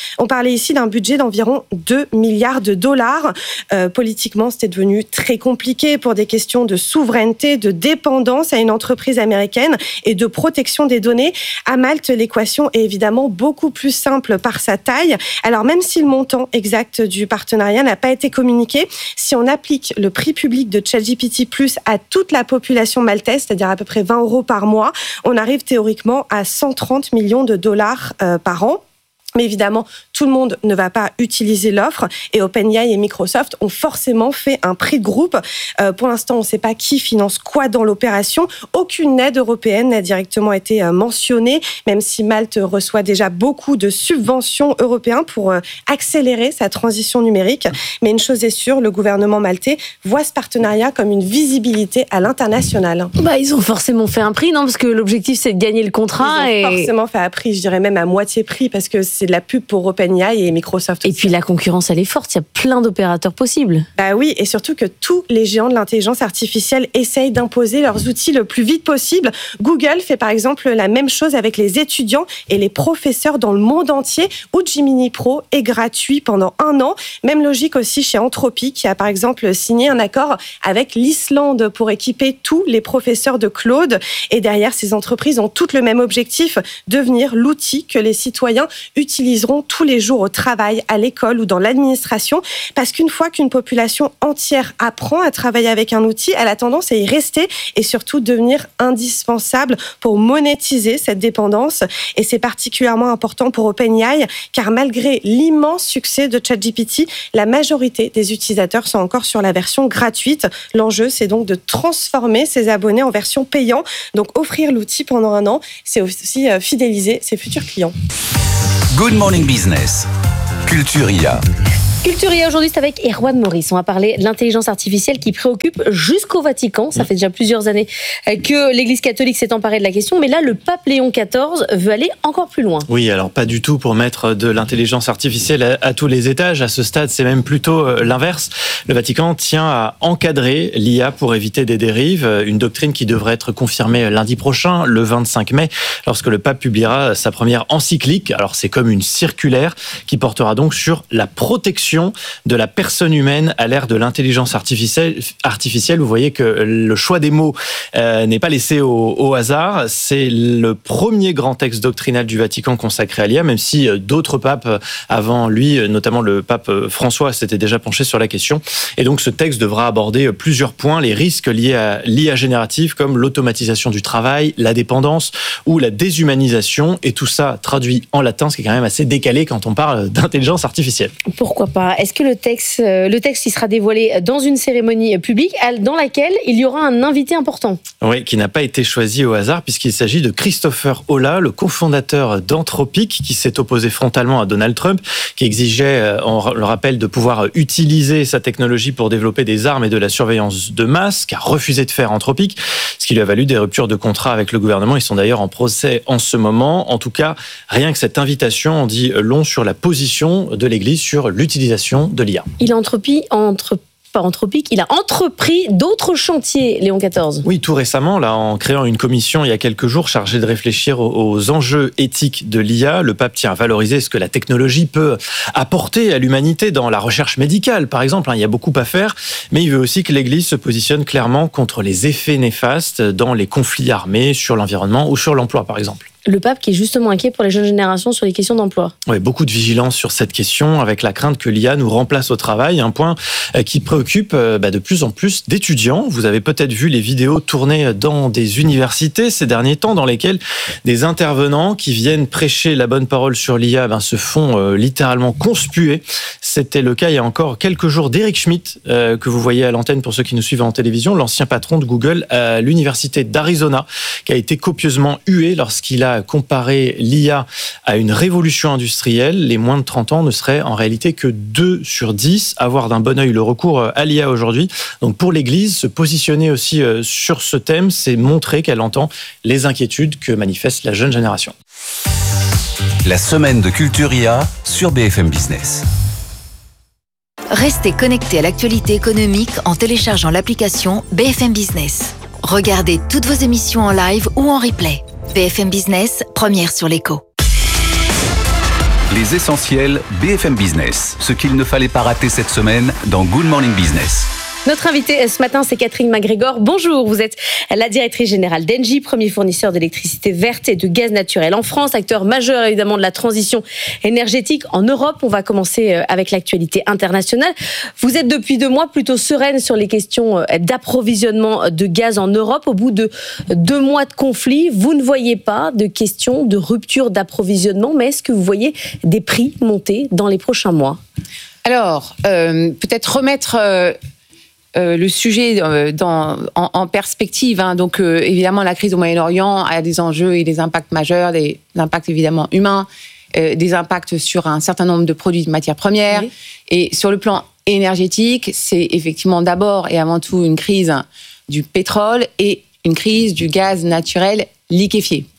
ici d'un budget d'environ 2 milliards de dollars. Politiquement, c'était devenu très compliqué pour des questions de souveraineté, de dépendance à une entreprise américaine et de protection des données. À Malte, l'équation est évidemment beaucoup plus simple par sa taille. Alors même si le montant exact du partenariat n'a pas été communiqué, si on applique le prix public de ChatGPT+ à toute la population maltaise, c'est-à-dire à peu près 20 € par mois, on arrive théoriquement à 130 millions de dollars par an. Mais évidemment, tout le monde ne va pas utiliser l'offre et OpenAI et Microsoft ont forcément fait un prix de groupe. Pour l'instant, on ne sait pas qui finance quoi dans l'opération. Aucune aide européenne n'a directement été mentionnée, même si Malte reçoit déjà beaucoup de subventions européennes pour accélérer sa transition numérique. Mais une chose est sûre, le gouvernement maltais voit ce partenariat comme une visibilité à l'international. Ils ont forcément fait un prix, non? Parce que l'objectif, c'est de gagner le contrat. Ils ont forcément fait un prix, je dirais même à moitié prix, parce que c'est c'est de la pub pour OpenAI et Microsoft. Et puis la concurrence, elle est forte. Il y a plein d'opérateurs possibles. Bah oui, et surtout que tous les géants de l'intelligence artificielle essayent d'imposer leurs outils le plus vite possible. Google fait par exemple la même chose avec les étudiants et les professeurs dans le monde entier, où Gemini Pro est gratuit pendant 1 an. Même logique aussi chez Anthropic, qui a par exemple signé un accord avec l'Islande pour équiper tous les professeurs de Claude. Et derrière, ces entreprises ont toutes le même objectif, devenir l'outil que les citoyens utiliseront tous les jours au travail, à l'école ou dans l'administration. Parce qu'une fois qu'une population entière apprend à travailler avec un outil, elle a tendance à y rester et surtout devenir indispensable pour monétiser cette dépendance. Et c'est particulièrement important pour OpenAI, car malgré l'immense succès de ChatGPT, la majorité des utilisateurs sont encore sur la version gratuite. L'enjeu, c'est donc de transformer ses abonnés en version payante. Donc offrir l'outil pendant 1 an, c'est aussi fidéliser ses futurs clients. Good Morning Business. Culture IA. Culture IA aujourd'hui, c'est avec Erwan Maurice. On va parler de l'intelligence artificielle qui préoccupe jusqu'au Vatican. Ça fait déjà plusieurs années que l'Église catholique s'est emparée de la question. Mais là, le pape Léon XIV veut aller encore plus loin. Oui, alors pas du tout pour mettre de l'intelligence artificielle à tous les étages. À ce stade, c'est même plutôt l'inverse. Le Vatican tient à encadrer l'IA pour éviter des dérives. Une doctrine qui devrait être confirmée lundi prochain, le 25 mai, lorsque le pape publiera sa première encyclique. Alors c'est comme une circulaire qui portera donc sur la protection de la personne humaine à l'ère de l'intelligence artificielle. Vous voyez que le choix des mots n'est pas laissé au hasard. C'est le premier grand texte doctrinal du Vatican consacré à l'IA, même si d'autres papes avant lui, notamment le pape François, s'étaient déjà penchés sur la question. Et donc ce texte devra aborder plusieurs points, les risques liés à l'IA générative, comme l'automatisation du travail, la dépendance ou la déshumanisation, et tout ça traduit en latin, ce qui est quand même assez décalé quand on parle d'intelligence artificielle. Pourquoi pas ? Est-ce que le texte il sera dévoilé dans une cérémonie publique dans laquelle il y aura un invité important ? Oui, qui n'a pas été choisi au hasard puisqu'il s'agit de Christopher Holla, le cofondateur d'Anthropic, qui s'est opposé frontalement à Donald Trump, qui exigeait, on le rappelle, de pouvoir utiliser sa technologie pour développer des armes et de la surveillance de masse, qu'a refusé de faire Anthropic, ce qui lui a valu des ruptures de contrat avec le gouvernement. Ils sont d'ailleurs en procès en ce moment. En tout cas, rien que cette invitation en dit long sur la position de l'Église sur l'utilisation de l'IA. Il a il a entrepris d'autres chantiers, Léon XIV. Oui, tout récemment, là, en créant une commission il y a quelques jours chargée de réfléchir aux enjeux éthiques de l'IA, le pape tient à valoriser ce que la technologie peut apporter à l'humanité dans la recherche médicale, par exemple. Il y a beaucoup à faire, mais il veut aussi que l'Église se positionne clairement contre les effets néfastes dans les conflits armés, sur l'environnement ou sur l'emploi, par exemple. Le pape qui est justement inquiet pour les jeunes générations sur les questions d'emploi. Oui, beaucoup de vigilance sur cette question, avec la crainte que l'IA nous remplace au travail, un point qui préoccupe de plus en plus d'étudiants. Vous avez peut-être vu les vidéos tournées dans des universités ces derniers temps, dans lesquelles des intervenants qui viennent prêcher la bonne parole sur l'IA se font littéralement conspuer. C'était le cas il y a encore quelques jours d'Eric Schmidt, que vous voyez à l'antenne pour ceux qui nous suivent en télévision, l'ancien patron de Google à l'université d'Arizona, qui a été copieusement hué lorsqu'il a comparé l'IA à une révolution industrielle. Les moins de 30 ans ne seraient en réalité que 2 sur 10 à voir d'un bon œil le recours à l'IA aujourd'hui. Donc pour l'Église, se positionner aussi sur ce thème, c'est montrer qu'elle entend les inquiétudes que manifeste la jeune génération. La semaine de Culture IA sur BFM Business. Restez connectés à l'actualité économique en téléchargeant l'application BFM Business. Regardez toutes vos émissions en live ou en replay. BFM Business, première sur l'écho. Les essentiels BFM Business. Ce qu'il ne fallait pas rater cette semaine dans Good Morning Business. Notre invitée ce matin, c'est Catherine MacGregor. Bonjour, vous êtes la directrice générale d'Engie, premier fournisseur d'électricité verte et de gaz naturel en France, acteur majeur évidemment de la transition énergétique en Europe. On va commencer avec l'actualité internationale. Vous êtes depuis 2 mois plutôt sereine sur les questions d'approvisionnement de gaz en Europe. Au bout de 2 mois de conflit, vous ne voyez pas de questions de rupture d'approvisionnement, mais est-ce que vous voyez des prix monter dans les prochains mois ? Alors, peut-être remettre... le sujet en perspective. Donc, évidemment, la crise au Moyen-Orient a des enjeux et des impacts majeurs, des impacts évidemment humains, des impacts sur un certain nombre de produits de matières premières. Oui. Et sur le plan énergétique, c'est effectivement d'abord et avant tout une crise du pétrole et une crise du gaz naturel liquéfié.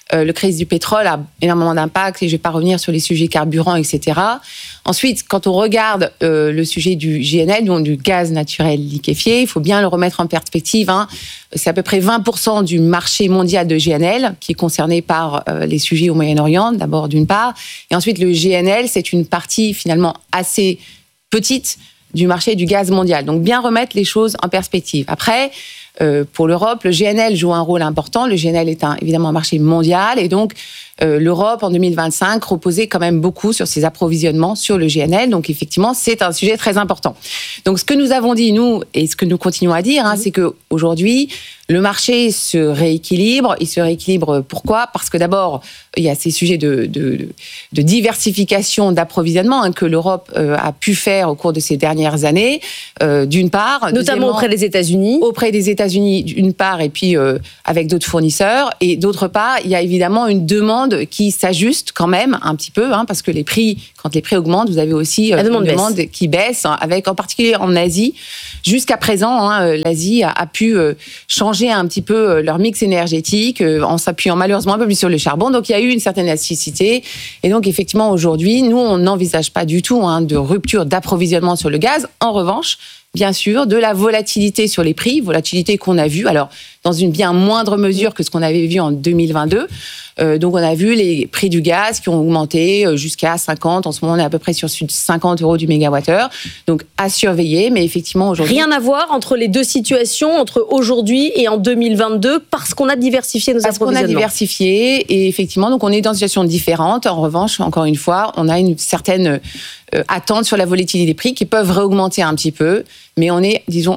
Le crise du pétrole a énormément d'impact et je ne vais pas revenir sur les sujets carburants, etc. Ensuite, quand on regarde le sujet du GNL, donc du gaz naturel liquéfié, il faut bien le remettre en perspective. C'est à peu près 20% du marché mondial de GNL qui est concerné par les sujets au Moyen-Orient, d'abord d'une part. Et ensuite, le GNL, c'est une partie finalement assez petite du marché du gaz mondial. Donc, bien remettre les choses en perspective. Après, pour l'Europe, le GNL joue un rôle important. Le GNL est évidemment un marché mondial et donc l'Europe en 2025 reposait quand même beaucoup sur ses approvisionnements sur le GNL. Donc effectivement, c'est un sujet très important. Donc ce que nous avons dit, nous, et ce que nous continuons à dire, c'est qu'aujourd'hui, le marché se rééquilibre. Il se rééquilibre pourquoi ? Parce que d'abord, il y a ces sujets de diversification d'approvisionnement que l'Europe a pu faire au cours de ces dernières années, d'une part. Notamment auprès des États-Unis. Auprès des États-Unis, d'une part, et puis avec d'autres fournisseurs. Et d'autre part, il y a évidemment une demande qui s'ajuste quand même un petit peu, parce que quand les prix augmentent, vous avez aussi une demande qui baisse, avec en particulier en Asie. Jusqu'à présent, l'Asie a pu changer un petit peu leur mix énergétique en s'appuyant malheureusement un peu plus sur le charbon. Donc il y a eu une certaine élasticité. Et donc effectivement aujourd'hui, nous on n'envisage pas du tout de rupture d'approvisionnement sur le gaz. En revanche, bien sûr, de la volatilité sur les prix, volatilité qu'on a vue, alors dans une bien moindre mesure que ce qu'on avait vu en 2022. Donc on a vu les prix du gaz qui ont augmenté jusqu'à 50. En ce moment, on est à peu près sur 50 € du mégawattheure. Donc à surveiller, mais effectivement aujourd'hui... Rien à voir entre les deux situations, entre aujourd'hui et en 2022, parce qu'on a diversifié nos approvisionnements. Parce qu'on a diversifié et effectivement, donc on est dans une situation différente. En revanche, encore une fois, on a une certaine attente sur la volatilité des prix qui peuvent réaugmenter un petit peu, mais on est, disons,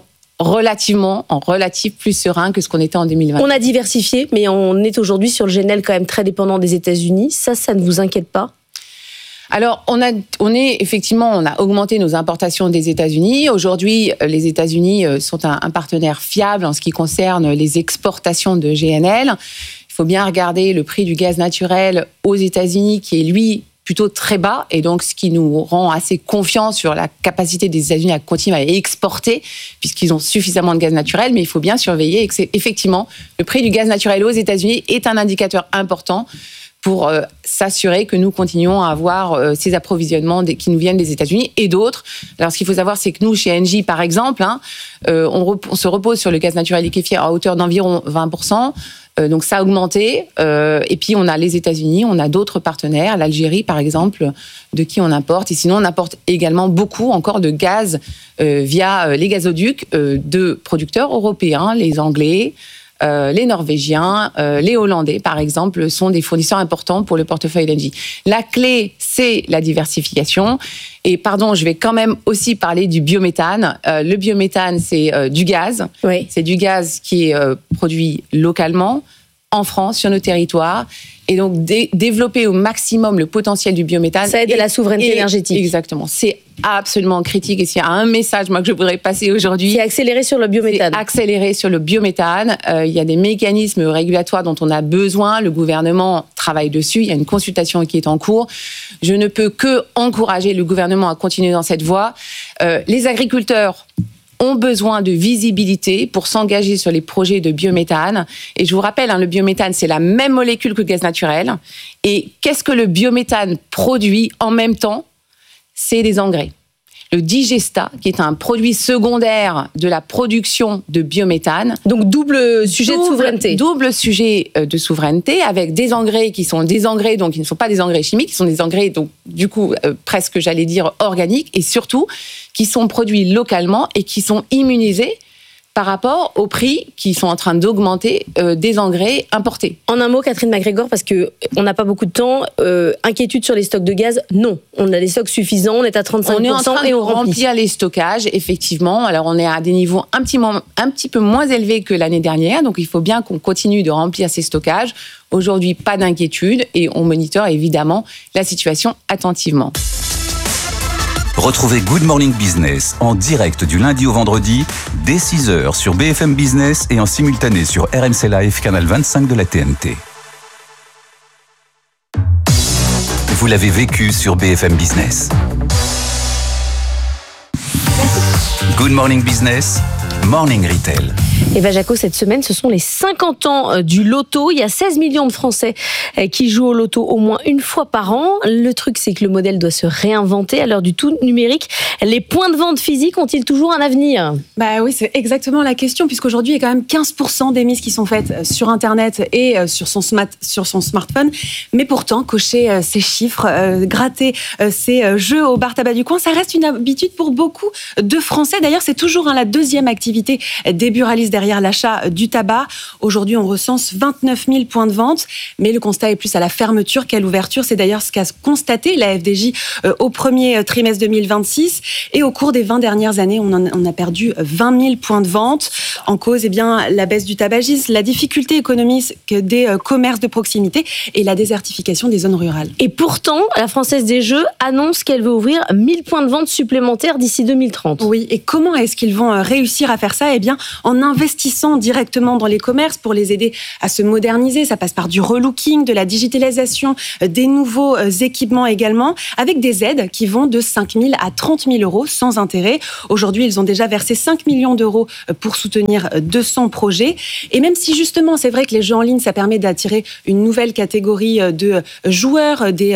relatif plus serein que ce qu'on était en 2020. On a diversifié, mais on est aujourd'hui sur le GNL quand même très dépendant des États-Unis. Ça ne vous inquiète pas ? Alors, on a augmenté nos importations des États-Unis. Aujourd'hui, les États-Unis sont un partenaire fiable en ce qui concerne les exportations de GNL. Il faut bien regarder le prix du gaz naturel aux États-Unis, qui est lui plutôt très bas, et donc ce qui nous rend assez confiants sur la capacité des États-Unis à continuer à exporter, puisqu'ils ont suffisamment de gaz naturel, mais il faut bien surveiller et que c'est effectivement le prix du gaz naturel aux États-Unis est un indicateur important pour s'assurer que nous continuons à avoir ces approvisionnements qui nous viennent des États-Unis et d'autres. Alors, ce qu'il faut savoir, c'est que nous, chez Engie, par exemple, on se repose sur le gaz naturel liquéfié à hauteur d'environ 20%. Donc, ça a augmenté. Et puis, on a les États-Unis, on a d'autres partenaires, l'Algérie, par exemple, de qui on importe. Et sinon, on importe également beaucoup encore de gaz via les gazoducs de producteurs européens, les Anglais, les Norvégiens, les Hollandais, par exemple, sont des fournisseurs importants pour le portefeuille d'Engie. La clé, c'est la diversification. Et pardon, je vais quand même aussi parler du biométhane. Le biométhane, c'est du gaz. Oui. C'est du gaz qui est produit localement, en France, sur nos territoires. Et donc, développer au maximum le potentiel du biométhane. Ça aide à la souveraineté énergétique. Exactement. C'est absolument critique. Et s'il y a un message, moi, que je voudrais passer aujourd'hui... C'est accélérer sur le biométhane. C'est accélérer sur le biométhane. Il y a des mécanismes régulatoires dont on a besoin. Le gouvernement travaille dessus. Il y a une consultation qui est en cours. Je ne peux que encourager le gouvernement à continuer dans cette voie. Les agriculteurs ont besoin de visibilité pour s'engager sur les projets de biométhane. Et je vous rappelle, le biométhane, c'est la même molécule que le gaz naturel. Et qu'est-ce que le biométhane produit en même temps ? C'est des engrais. Le digestat, qui est un produit secondaire de la production de biométhane. Donc double sujet de souveraineté. Double sujet de souveraineté, avec des engrais qui sont des engrais, donc qui ne sont pas des engrais chimiques, qui sont des engrais, donc du coup, presque, j'allais dire, organiques, et surtout, qui sont produits localement et qui sont immunisés par rapport aux prix qui sont en train d'augmenter des engrais importés. En un mot, Catherine MacGregor, parce qu'on n'a pas beaucoup de temps, inquiétude sur les stocks de gaz, non. On a des stocks suffisants, on est à 35% on est en train et on de remplir les stockages, effectivement. Alors on est à des niveaux un petit peu moins élevés que l'année dernière, donc il faut bien qu'on continue de remplir ces stockages. Aujourd'hui, pas d'inquiétude et on monitore évidemment la situation attentivement. Retrouvez Good Morning Business en direct du lundi au vendredi, dès 6h sur BFM Business et en simultané sur RMC Live, canal 25 de la TNT. Vous l'avez vécu sur BFM Business. Good Morning Business, Morning Retail. Eva Jaco, cette semaine, ce sont les 50 ans du loto. Il y a 16 millions de Français qui jouent au loto au moins une fois par an. Le truc, c'est que le modèle doit se réinventer à l'heure du tout numérique. Les points de vente physiques ont-ils toujours un avenir ? Bah oui, c'est exactement la question, puisqu'aujourd'hui, il y a quand même 15% des mises qui sont faites sur Internet et sur son smartphone. Mais pourtant, cocher ces chiffres, gratter ces jeux au bar tabac du coin, ça reste une habitude pour beaucoup de Français. D'ailleurs, c'est toujours la deuxième activité des buralistes derrière l'achat du tabac. Aujourd'hui, on recense 29 000 points de vente, mais le constat est plus à la fermeture qu'à l'ouverture. C'est d'ailleurs ce qu'a constaté la FDJ au premier trimestre 2026. Et au cours des 20 dernières années, on a perdu 20 000 points de vente. En cause, la baisse du tabagisme, la difficulté économique des commerces de proximité et la désertification des zones rurales. Et pourtant, la Française des Jeux annonce qu'elle veut ouvrir 1000 points de vente supplémentaires d'ici 2030. Oui, et comment est-ce qu'ils vont réussir à faire ça ? Eh bien, en investissant directement dans les commerces pour les aider à se moderniser. Ça passe par du relooking, de la digitalisation, des nouveaux équipements également, avec des aides qui vont de 5 000 à 30 000 euros sans intérêt. Aujourd'hui, ils ont déjà versé 5 millions d'euros pour soutenir 200 projets. Et même si justement, c'est vrai que les jeux en ligne, ça permet d'attirer une nouvelle catégorie de joueurs, des